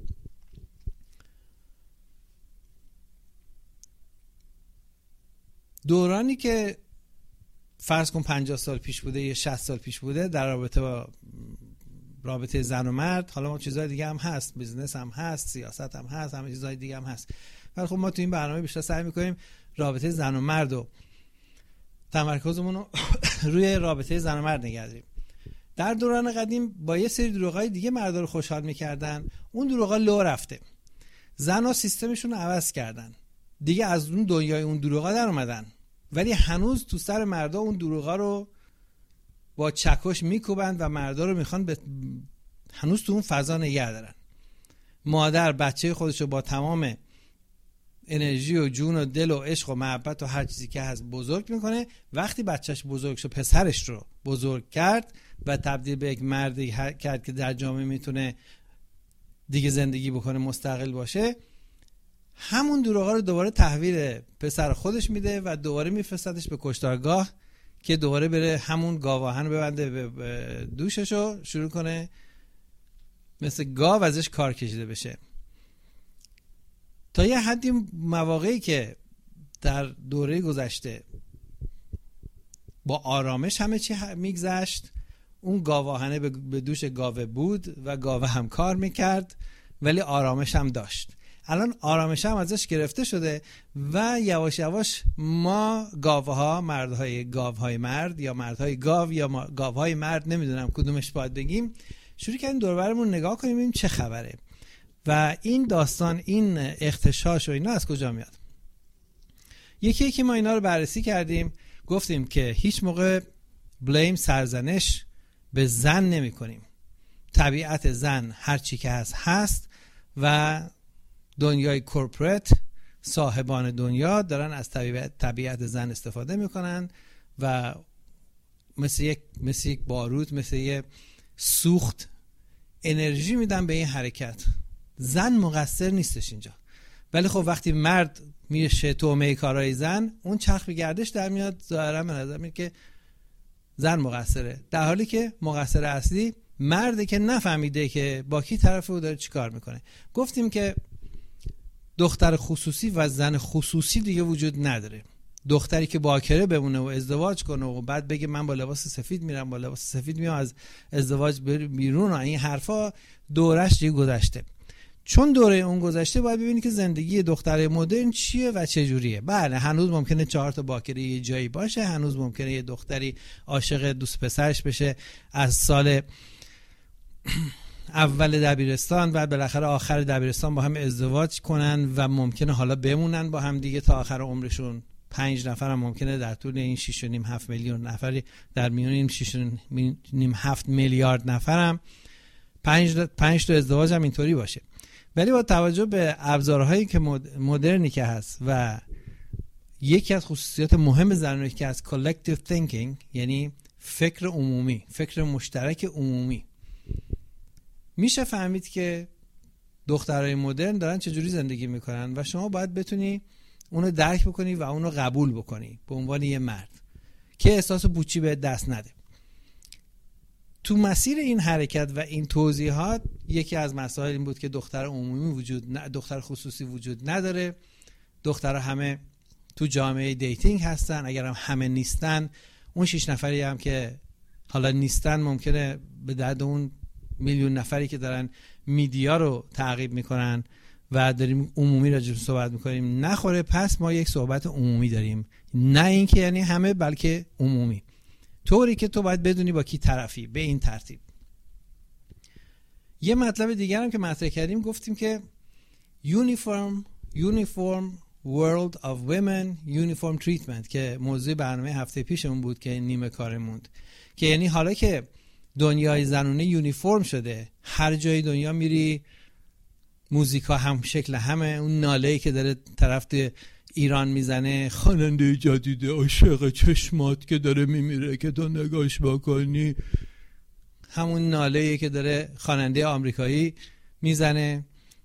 دورانی که فرض کن 50 سال پیش بوده یا 60 سال پیش بوده در رابطه با رابطه زن و مرد، حالا ما چیزای دیگه هم هست، بیزنس هم هست، سیاست هم هست، همه چیزای دیگه هم هست، ولی خب ما تو این برنامه بیشتر سعی میکنیم رابطه زن و مرد و تمرکزمون رو روی رابطه زن و مرد نگه داریم. در دوران قدیم با یه سری دروغای دیگه مردا رو خوشحال میکردن، اون دروغا لو رفته، زن‌ها سیستمشون رو عوض کردن، دیگه از اون دنیای اون دروغا در اومدن، ولی هنوز تو سر مردا اون دروغا رو با چکش میکوبند و مردا رو میخوان هنوز تو اون فضا نگه دارن. مادر بچه خودش رو با تمام انرژی و جون و دل و عشق و محبت و هر چیزی که هست بزرگ میکنه. وقتی بچهش بزرگ شد، پسرش رو بزرگ کرد و تبدیل به یک مردی کرد که در جامعه میتونه دیگه زندگی بکنه، مستقل باشه، همون دروغا رو دوباره تحویل پسر خودش میده و دوباره میفرستادش به کشتارگاه که دوباره بره همون گاواهن ببنده به دوشش و شروع کنه مثل گاو ازش کار کشیده بشه. تا یه حدی مواقعی که در دوره گذشته با آرامش همه چی میگذشت، اون گاواهنه به دوش گاوه بود و گاوه هم کار میکرد ولی آرامش هم داشت. الان آرامش هم ازش گرفته شده و یواش یواش ما گاوها، مردهای گاوهای مرد یا مردهای گاو یا گاوهای مرد، نمیدونم کدومش باید بگیم، شروع کردیم دور و برمون نگاه کنیم ببینیم چه خبره و این داستان، این اغتشاش و اینا از کجا میاد. یکی ما اینا رو بررسی کردیم، گفتیم که هیچ موقع بلیم، سرزنش به زن نمی کنیم. طبیعت زن هر چی که هست و دنیای کورپوریت، صاحبان دنیا دارن از طبیعت زن استفاده میکنن و مثل یک باروت، مثل یک سوخت انرژی میدن به این حرکت. زن مقصر نیستش اینجا، ولی خب وقتی مرد میشه تومه کارهای زن، اون چرخ به گردش در میاد، ظاهرا به نظر میاد که زن مقصره، در حالی که مقصر اصلی مرده که نفهمیده که با کی طرفه و داره چی کار میکنه. گفتیم که دختر خصوصی و زن خصوصی دیگه وجود نداره. دختری که باکره بمونه و ازدواج کنه و بعد بگه من با لباس سفید میرم، با لباس سفید میام از ازدواج بیرون و این حرفا، دورش دیگه گذشته. چون دوره اون گذشته، باید ببینی که زندگی دختر مدرن چیه و چه جوریه. بله هنوز ممکنه 4 تا باکره یه جایی باشه، هنوز ممکنه یه دختری عاشق دوست پسرش بشه از سال اول دبیرستان، بعد بالاخره آخر دبیرستان با هم ازدواج کنن و ممکنه حالا بمونن با هم دیگه تا آخر عمرشون. 5 نفر هم ممکنه در طول این 6.5-7 میلیون نفری، در میون این 6.5-7 میلیارد نفر هم 5 تا ازدواج هم اینطوری باشه. ولی با توجه به ابزارهایی که مدرنی که هست و یکی از خصوصیات مهم زنانه که از collective thinking، یعنی فکر عمومی، فکر مشترک عمومی، میشه فهمید که دخترای مدرن دارن چجوری زندگی میکنن و شما باید بتونی اونو درک بکنی و اونو قبول بکنی به عنوان یه مرد که احساس پوچی به دست نده. تو مسیر این حرکت و این توضیحات یکی از مسائل این بود که دختر عمومی دختر خصوصی وجود نداره. دخترها همه تو جامعه دیتینگ هستن، اگر هم همه نیستن، اون 6 نفری هم که حالا نیستن ممکنه به درد اون میلیون نفری که دارن میدیا رو تعقیب میکنن و داریم عمومی راجع به صحبت میکنیم نخوره. پس ما یک صحبت عمومی داریم، نه اینکه یعنی همه، بلکه عمومی، طوری که تو باید بدونی با کی طرفی. به این ترتیب. یه مطلب دیگر هم که مطرح کردیم، گفتیم که uniform world of women uniform treatment که موضوع برنامه هفته پیشمون بود که نیمه کار موند، که یعنی حالا که دنیای زنونه یونیفرم شده، هر جای دنیا میری موزیکا هم شکل همه، اون ناله‌ای که داره طرف ایران میزنه، خواننده جدید عاشق چشمات که داره میمیره که تو نگاش بکنی، همون ناله‌ای که داره خواننده آمریکایی میزنه،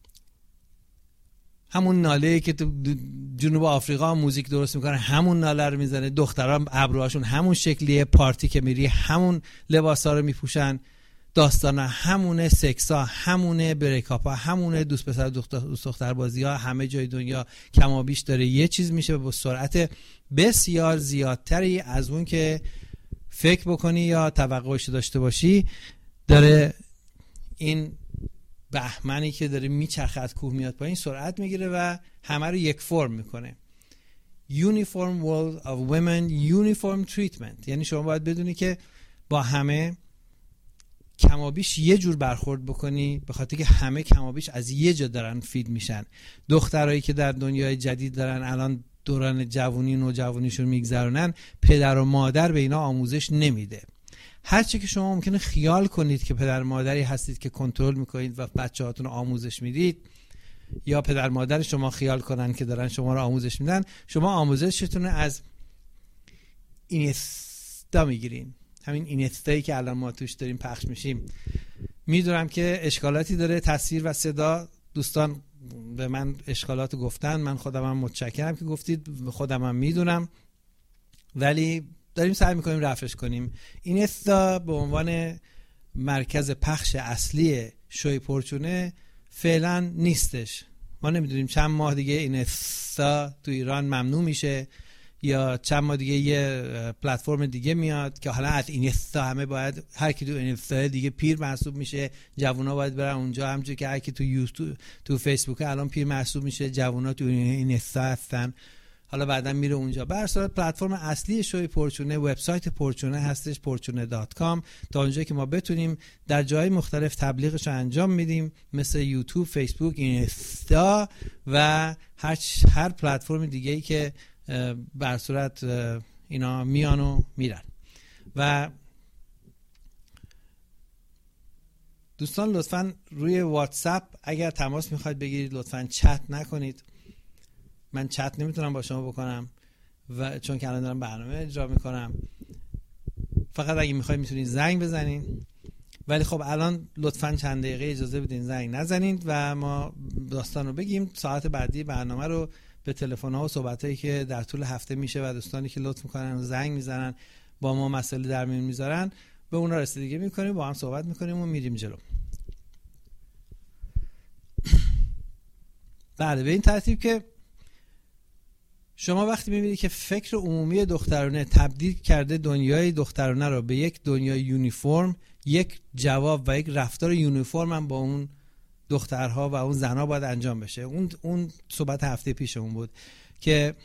همون ناله‌ای که تو جنوب آفریقا موزیک درست میکنه همون ناله رو میزنه. دختران ابروهاشون همون شکلیه، پارتی که میری همون لباسا رو میپوشن، داستانا همونه، سکسا همونه، بریکاپا همونه، دوست پسر دوست دختر بازی ها همه جای دنیا کما بیش داره یه چیز میشه با سرعت بسیار زیادتری از اون که فکر بکنی یا توقعش داشته باشی، داره این بهمنی که داره میچرخه از کوه میاد پایین سرعت میگیره و همه رو یک فرم میکنه. Uniform World of Women Uniform Treatment، یعنی شما باید بدونی که با همه کمابیش یه جور برخورد بکنی، به خاطر که همه کمابیش از یه جا دارن فید میشن. دخترایی که در دنیای جدید دارن الان دوران جوونی نوجوانیشون میگذرونن، پدر و مادر به اینا آموزش نمیده. هرچی که شما ممکنه خیال کنید که پدر مادری هستید که کنترل میکنید و بچه‌هاتون رو آموزش میدید، یا پدر مادر شما خیال کنن که دارن شما رو آموزش میدن، شما آموزشتون از اینستا میگیرین. همین اینستایی که الان ما توش داریم پخش میشیم. میدونم که اشکالاتی داره تصویر و صدا، دوستان به من اشکالات گفتن، من خودم هم متشکرم که گفتید، خودم هم میدونم، ولی داریم سعی میکنیم رفعش کنیم. اینستا به عنوان مرکز پخش اصلی شوی پرچونه فعلا نیستش. ما نمیدونیم چند ماه دیگه اینستا تو ایران ممنوع میشه یا چند ماه دیگه یه پلتفرم دیگه میاد که حالا از اینستا همه باید، هر کی تو اینستا دیگه پیر محسوب میشه، جوونا باید برن اونجا، همونجوری که هر کی تو یوتیوب تو فیسبوک الان پیر محسوب میشه، جوونا تو اینستا هستن، حالا بعدا میره اونجا. به هر صورت پلتفرم اصلی شوی پرچونه وبسایت پرچونه هستش، پرچونه.com، تا اونجایی که ما بتونیم در جای مختلف تبلیغش رو انجام میدیم، مثل یوتیوب، فیسبوک، اینستا و هر پلتفرم دیگه‌ای که به هر صورت اینا میان و میرن. و دوستان لطفاً روی واتساپ اگر تماس میخواید بگیرید لطفاً چت نکنید. من چت نمیتونم با شما بکنم و چون که الان دارم برنامه اجرا میکنم. فقط اگه میخواید میتونید زنگ بزنین، ولی خب الان لطفاً چند دقیقه اجازه بدین زنگ نزنید و ما داستان رو بگیم. ساعت بعدی برنامه رو به تلفن‌ها و صحبتایی که در طول هفته میشه و دوستانی که لطف میکنن زنگ میزنن با ما مسئله در میون میذارن به اونا رسیدگی میکنیم، با هم صحبت میکنیم و میریم جلو. بله، به این ترتیب که شما وقتی میبینید که فکر عمومی دخترانه تبدیل کرده دنیای دخترانه رو به یک دنیای یونیفرم، یک جواب و یک رفتار یونیفرم هم با اون دخترها و اون زنها باید انجام بشه. اون صحبت هفته پیشمون بود که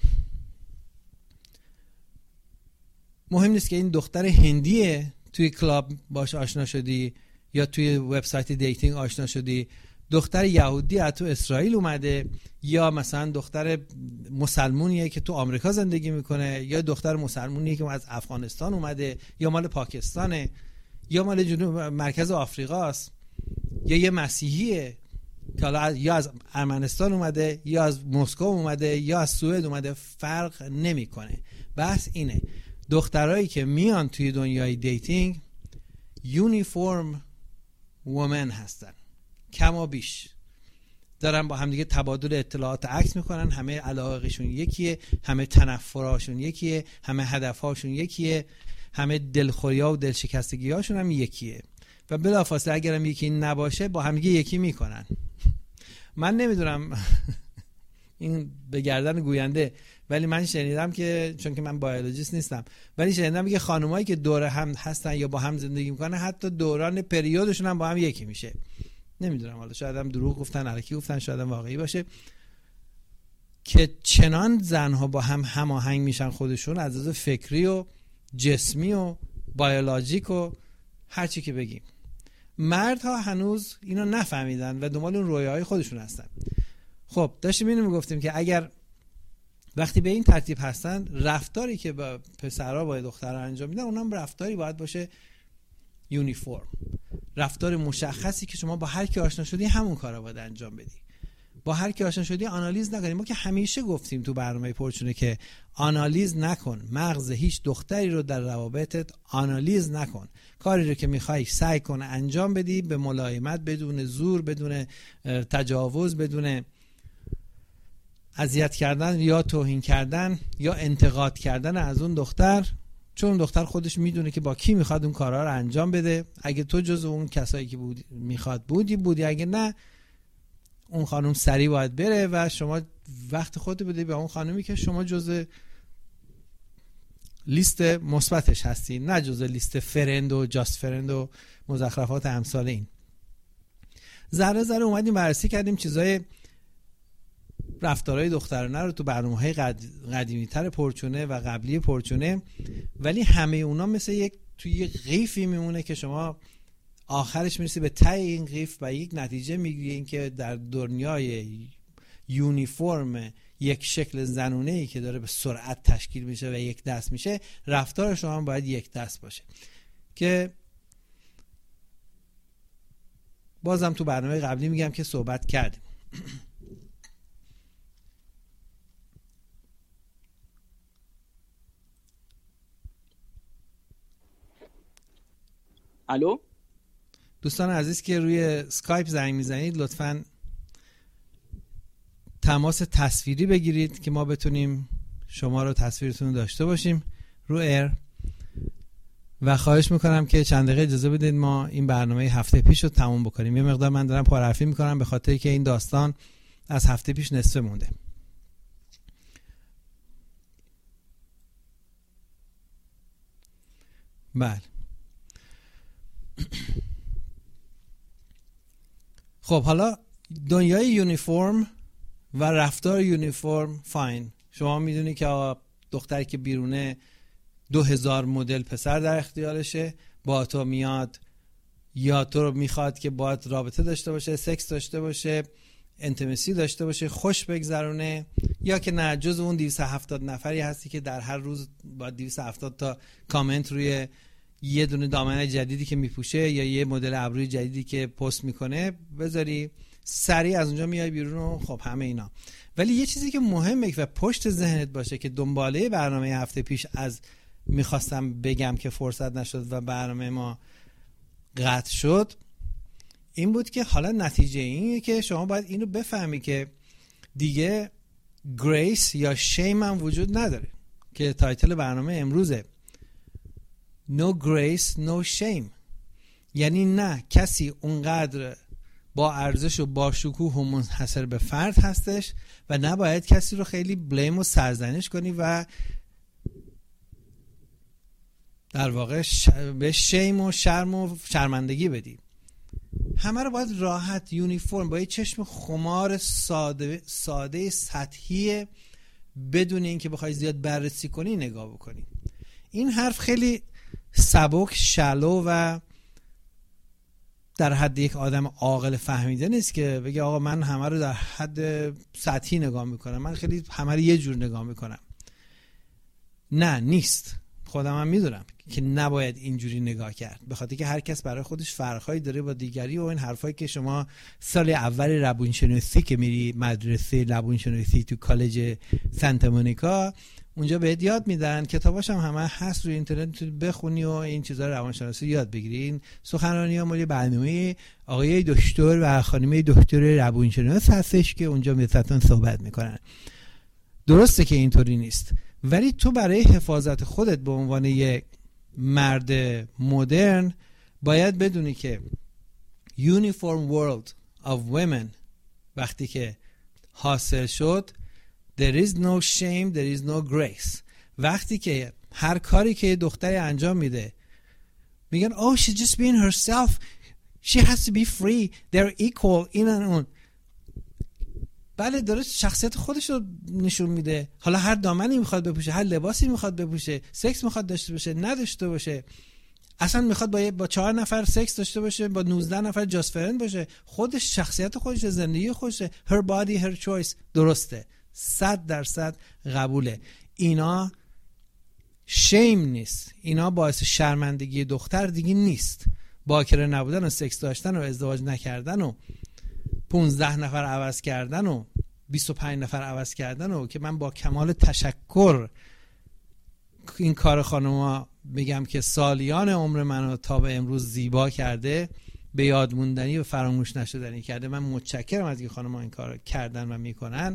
مهم نیست که این دختر هندیه توی کلاب باش آشنا شدی یا توی وبسایت دیتینگ آشنا شدی، دختر یهودی از تو اسرائیل اومده، یا مثلا دختر مسلمونیه که تو آمریکا زندگی میکنه، یا دختر مسلمونیه که از افغانستان اومده، یا مال پاکستانه، یا مال جنوب مرکز آفریقاست، یا یه مسیحیه که حالا یا از ارمنستان اومده، یا از مسکو اومده، یا از سوئد اومده، فرق نمیکنه. بحث اینه دخترایی که میان توی دنیای دیتینگ یونیفرم وومن هستن، کم و بیش دارن با هم دیگه تبادل اطلاعات عکس میکنن، همه علاقهشون یکیه، همه تنفرهاشون یکیه، همه هدفهاشون یکیه، همه دلخوری‌ها و دلشکستگی‌هاشون هم یکیه و بلافاصله اگرم یکی نباشه با هم دیگه یکی میکنن. من نمیدونم این به گردن گوینده، ولی من شنیدم که چون که من بیولوژیست نیستم، ولی شنیدم که خانمایی که دور هم هستن یا با هم زندگی میکنن حتی دوران پریودشون هم با هم یکی میشه. نمیدونم، حالا شاید هم دروغ گفتن، الکی گفتن، شاید هم واقعی باشه که چنان زنها با هم هماهنگ میشن خودشون از لحاظ فکری و جسمی و بیولوژیک و هر چی که بگیم. مردها هنوز اینو نفهمیدن و دنبال اون رویاهای خودشون هستن. خب داشتیم اینو میگفتیم که اگر وقتی به این ترتیب هستن، رفتاری که با پسرها با دخترها انجام میدن اونم رفتاری باید باشه یونیفرم، رفتار مشخصی که شما با هر کی آشنا شدی همون کارو باید انجام بدی. با هر کی آشنا شدی آنالیز نکنی. ما که همیشه گفتیم تو برنامه پرچونه که آنالیز نکن، مغز هیچ دختری رو در روابطت آنالیز نکن. کاری رو که میخوای سعی کن انجام بدی به ملایمت، بدون زور، بدون تجاوز، بدون اذیت کردن یا توهین کردن یا انتقاد کردن از اون دختر، چون دختر خودش میدونه که با کی میخواد اون کارا رو انجام بده. اگه تو جز اون کسایی که میخواد بودی، اگه نه اون خانم سریع باید بره و شما وقت خودت بده به اون خانمی که شما جز لیست مثبتش هستی، نه جز لیست فرند و جاست فرند و مزخرفات امثال این. ذره اومدیم بررسی کردیم چیزای رفتارهای دخترانه رو تو برنامه‌های قدیمی‌تر پرچونه و قبلی پرچونه، ولی همه اونا مثل یک توی قیفی میمونه که شما آخرش میرسی به ته این قیف و یک نتیجه میگیرین که در دنیای یونیفرم یک شکل زنونه‌ای که داره به سرعت تشکیل میشه و یک دست میشه، رفتار شما هم باید یک دست باشه که بازم تو برنامه قبلی میگم که صحبت کردیم. الو دوستان عزیز که روی اسکایپ زنگ میزنید لطفاً تماس تصویری بگیرید که ما بتونیم شما رو تصویرتون رو داشته باشیم رو ایر، و خواهش میکنم که چند دقیقه اجازه بدید ما این برنامه هفته پیش رو تموم بکنیم. یه مقدار من دارم پرحرفی میکنم به خاطر که این داستان از هفته پیش نصفه مونده. بله خب حالا دنیای یونیفرم و رفتار یونیفرم فاین. شما میدونی که دختری که بیرونه 2000 مدل پسر در اختیارشه، با تو میاد یا تو رو میخواد که باهات رابطه داشته باشه، سکس داشته باشه، انتیمسی داشته باشه، خوش بگذرونه، یا که نه جز اون 270 نفری هستی که در هر روز با 270 تا کامنت روی یه دونه دامنه جدیدی که میپوشه یا یه مدل ابروی جدیدی که پست میکنه بذاری سریع از اونجا میای بیرون و خب همه اینا. ولی یه چیزی که مهمه و پشت ذهنت باشه که دنباله برنامه هفته پیش از میخواستم بگم که فرصت نشد و برنامه ما قطع شد، این بود که حالا نتیجه اینه که شما باید اینو بفهمی که دیگه گریس یا شیم هم وجود نداره، که تایتل برنامه امروزه No grace no shame. یعنی نه کسی اونقدر با ارزش و با شکوه و منحصر به فرد هستش و نباید کسی رو خیلی بلیم و سرزنش کنی و در واقع به شیم و شرم و شرمندگی بدی. همه رو باید راحت یونیفرم با یه چشم خمار ساده سطحی بدون اینکه بخوای زیاد بررسی کنی نگاه بکنی. این حرف خیلی سبک شلو و در حد یک آدم عاقل فهمیده نیست که بگه آقا من همه رو در حد سطحی نگاه میکنم، من خیلی همه رو یه جور نگاه میکنم. نه نیست، خودم هم میدونم که نباید اینجوری نگاه کرد، به خاطر که هر کس برای خودش فرقایی داره با دیگری و این حرفایی که شما سال اول روانشناسی که میری مدرسه روانشناسی تو کالج سانتا مونیکا اونجا بهت یاد میدن، کتاباش هم همه هست روی اینترنت بخونی و این چیزا روانشناسی یاد بگیری. این سخنرانی‌ها مال برنامه آقای دکتر و خانم دکتر روانشناس هستش که اونجا مثلا صحبت میکنن. درسته که اینطوری نیست، ولی تو برای حفاظت خودت به عنوان یک مرد مدرن باید بدونی که uniform world of women وقتی که حاصل شد there is no shame, there is no grace. وقتی که هر کاری که دختری انجام میده میگن oh she's just being herself, she has to be free, they're equal این اون. بله درست شخصیت خودش رو نشون میده، حالا هر دامنی میخواد بپوشه، هر لباسی میخواد بپوشه، سکس میخواد داشته باشه نداشته باشه، اصلا میخواد با 4 نفر سکس داشته باشه، با 19 نفر جاست فرند باشه، خودش شخصیت خودش، زندگی خودشه، her body her choice. درسته 100% قبوله. اینا شیم نیست، اینا باعث شرمندگی دختر دیگه نیست. باکره نبودن و سکس داشتن و ازدواج نکردن و 15 نفر عوض کردن و 25 نفر عوض کردن و که من با کمال تشکر این کار خانوما میگم که سالیان عمر منو تا به امروز زیبا کرده، به یاد موندنی و فراموش نشدنی کرده. من متشکرم از این خانوما این کار کردن و میکنن.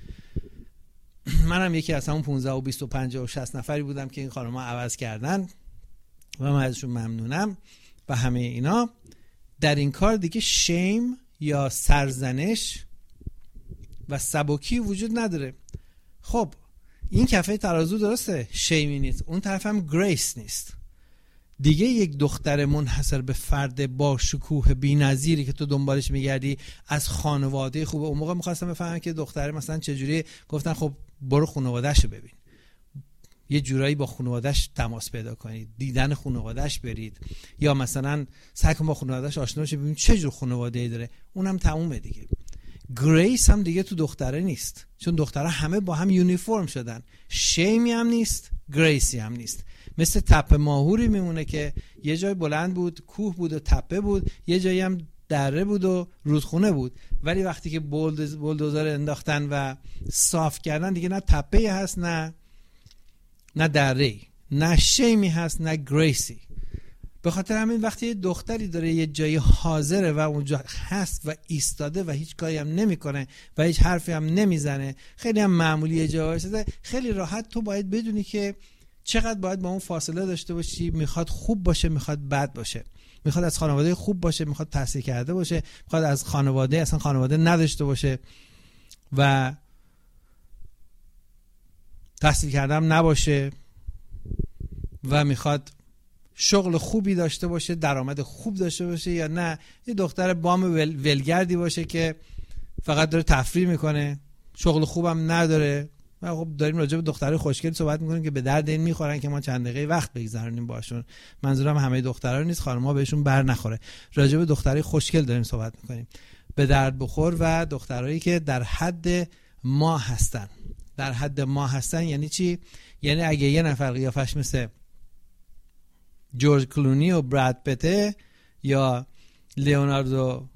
منم یکی از همون 15 و 20 و 50 و 60 نفری بودم که این خانوما عوض کردن و من ازشون ممنونم. و همه اینا در این کار دیگه شیم یا سرزنش و سبکی وجود نداره. خب این کفه ترازو درسته شیمی نیست، اون طرف هم گریس نیست. دیگه یک دختر منحصر به فرد با شکوه بی‌نظیری که تو دنبالش میگردی از خانواده خوبه. اون موقع می‌خواستم بفهمم که دختره مثلا چجوری، گفتن خب برو خانواده‌شو ببین، یه جورایی با خانواده‌اش تماس پیدا کنید، دیدن خانواده‌اش برید، یا مثلا سعی کن با خانواده‌اش آشنا شی ببین چه جور خانواده‌ای داره، اونم تمومه دیگه. گریس هم دیگه تو دختره نیست، چون دخترها همه با هم یونیفرم شدن. شیمی هم نیست، گریسی هم نیست. مثل تپه ماهوری میمونه که یه جای بلند بود، کوه بود و تپه بود، یه جایی هم دره بود و رودخونه بود، ولی وقتی که بولدوزر انداختن و صاف کردن دیگه نه تپه هست نه دره، نه شیمی هست نه گریسی. به خاطر همین وقتی یه دختری داره یه جایی حاضره و اونجا هست و ایستاده و هیچ کاری هم نمیکنه و هیچ حرفی هم نمیزنه، خیلی هم معمولی یه جایی وایساده، خیلی راحت تو باید بدونی که چقدر باید با اون فاصله داشته باشی. میخواد خوب باشه، میخواد بد باشه، میخواد از خانواده خوب باشه، میخواد تحصیل کرده باشه، میخواد از خانواده اصلا خانواده نداشته باشه و تحصیل کرده هم نباشه و میخواد شغل خوبی داشته باشه، درآمد خوب داشته باشه، یا نه یه دختر بام ولگردی باشه که فقط داره تفریح میکنه، شغل خوبم نداره. و خب داریم راجع به دخترای خوشگل صحبت میکنیم که به درد این میخورن که ما چند دقیقه وقت بگذرونیم باشون. منظورم همه دخترا نیست، خانم‌ها بهشون بر نخوره. راجع به دخترای خوشگل داریم صحبت میکنیم، به درد بخور و دخترایی که در حد ما هستن. در حد ما هستن یعنی چی؟ یعنی اگه یه نفر قیافش مثل جورج کلونی و براد پت یا لیوناردو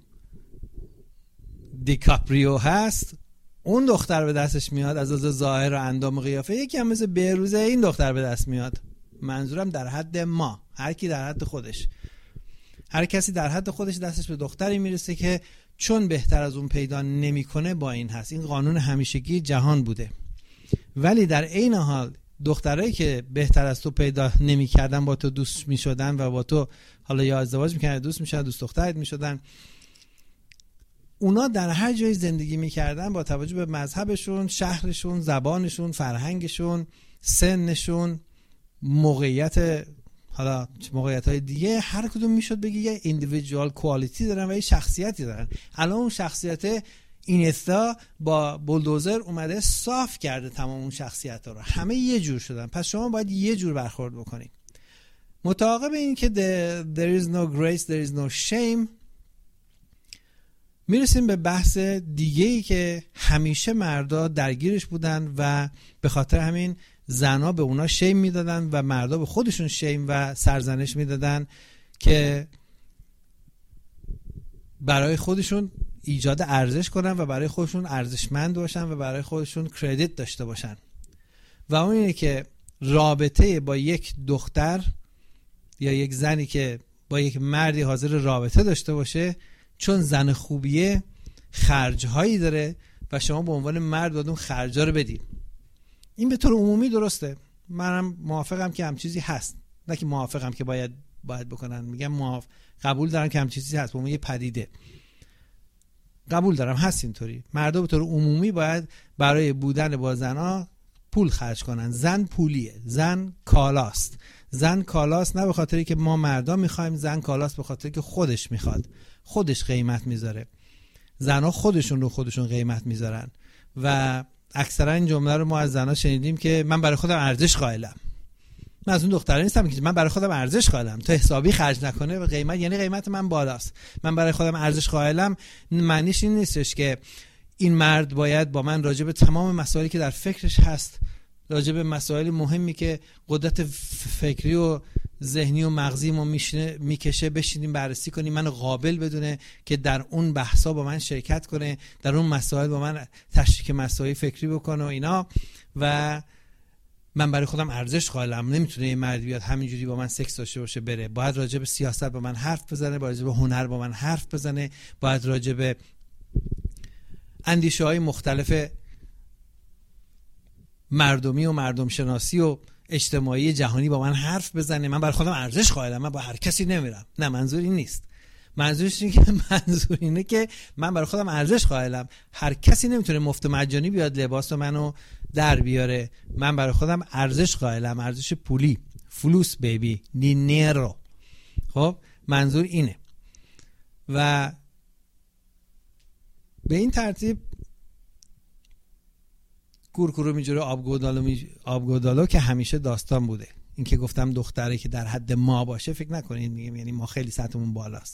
دیکاپریو هست، اون دختر به دستش میاد از ظاهر و اندام و قیافه. یکی هم مثل بهروزه، این دختر به دست میاد. منظورم در حد ما، هر کی در حد خودش، هر کسی در حد خودش دستش به دختری میرسه که چون بهتر از اون پیدا نمیکنه با این هست. این قانون همیشگی جهان بوده. ولی در عین حال دخترایی که بهتر از تو پیدا نمیکردن با تو دوست میشدن و با تو حالا یا ازدواج میکردن، دوست میشدن، دوست دخترت میشدن، اونا در هر جای زندگی میکردن با توجه به مذهبشون، شهرشون، زبانشون، فرهنگشون، سنشون، موقعیت، حالا موقعیت‌های دیگه، هر کدوم میشد بگی یه ایندیویدوال کوالیتی دارن و یه شخصیتی دارن. الان اون شخصیت اینستا با بولدوزر اومده صاف کرده تمام اون شخصیت‌ها رو، همه یه جور شدن. پس شما باید یه جور برخورد بکنید. متعاقب این که there is no grace, there is no shame، میرسیم به بحث دیگه‌ای که همیشه مردا درگیرش بودن و به خاطر همین زنها به اونا شیم میدادن و مردا به خودشون شیم و سرزنش میدادن که برای خودشون ایجاد ارزش کنن و برای خودشون ارزشمند باشن و برای خودشون کردیت داشته باشن. و اون اینه که رابطه با یک دختر یا یک زنی که با یک مردی حاضر رابطه داشته باشه، چون زن خوبیه خرج‌هایی داره و شما به عنوان مرد باید اون خرج‌ها رو بدید. این به طور عمومی درسته، منم موافقم که هم چیزی هست، نه که موافقم که باید بکنن، میگم قبول دارم که هم چیزی هست، به عنوان یه پدیده قبول دارم هست اینطوری. مردا به طور عمومی باید برای بودن با زنها پول خرج کنن. زن پولیه، زن کالاست. زن کالاست نه به خاطری که ما مردا میخوایم، زن کالاست به خاطری که خودش میخواد، خودش قیمت میذاره. زنها خودشون رو خودشون قیمت میذارن و اکثرا این جمله رو ما از زنها شنیدیم که من برای خودم ارزش قائلم. من از اون دختران نیستم که من برای خودم ارزش قائلم، تو حسابی خرج نکنه و قیمت، یعنی قیمت من بالاست. من برای خودم ارزش قائلم معنیش این نیستش که این مرد باید با من راجع به تمام مسائلی که در فکرش هست، راجع به مسائل مهمی که قدرت فکری و ذهنی و مغزی ما میکشه بشینیم بررسی کنیم، من قابل بدونه که در اون بحثا با من شرکت کنه، در اون مسائل با من تشریک مسائل فکری بکنه و اینا. و من برای خودم ارزش قائلم. نمیتونه یه مرد بیاد همینجوری با من سکس داشته باشه بره. باید راجع به سیاست با من حرف بزنه، باید راجع به هنر با من حرف بزنه، باید راجع به اندیشه‌های مختلف مردمی و مردم شناسی و اجتماعی جهانی با من حرف بزنه. من برای خودم ارزش قائلم، من با هر کسی نمیرم. نه، منظور این نیست. منظور اینه که من برای خودم ارزش قائلم. هر کسی نمیتونه مفت مجانی بیاد لباس منو در بیاره. من برای خودم ارزش قائلم، ارزش پولی. فلوس بیبی، دینیرو. خب منظور اینه. و به این ترتیب کورکورو میجوره آبگودالو که همیشه داستان بوده. این که گفتم دختره که در حد ما باشه فکر نکنید میگم یعنی ما خیلی سطحمون بالاست.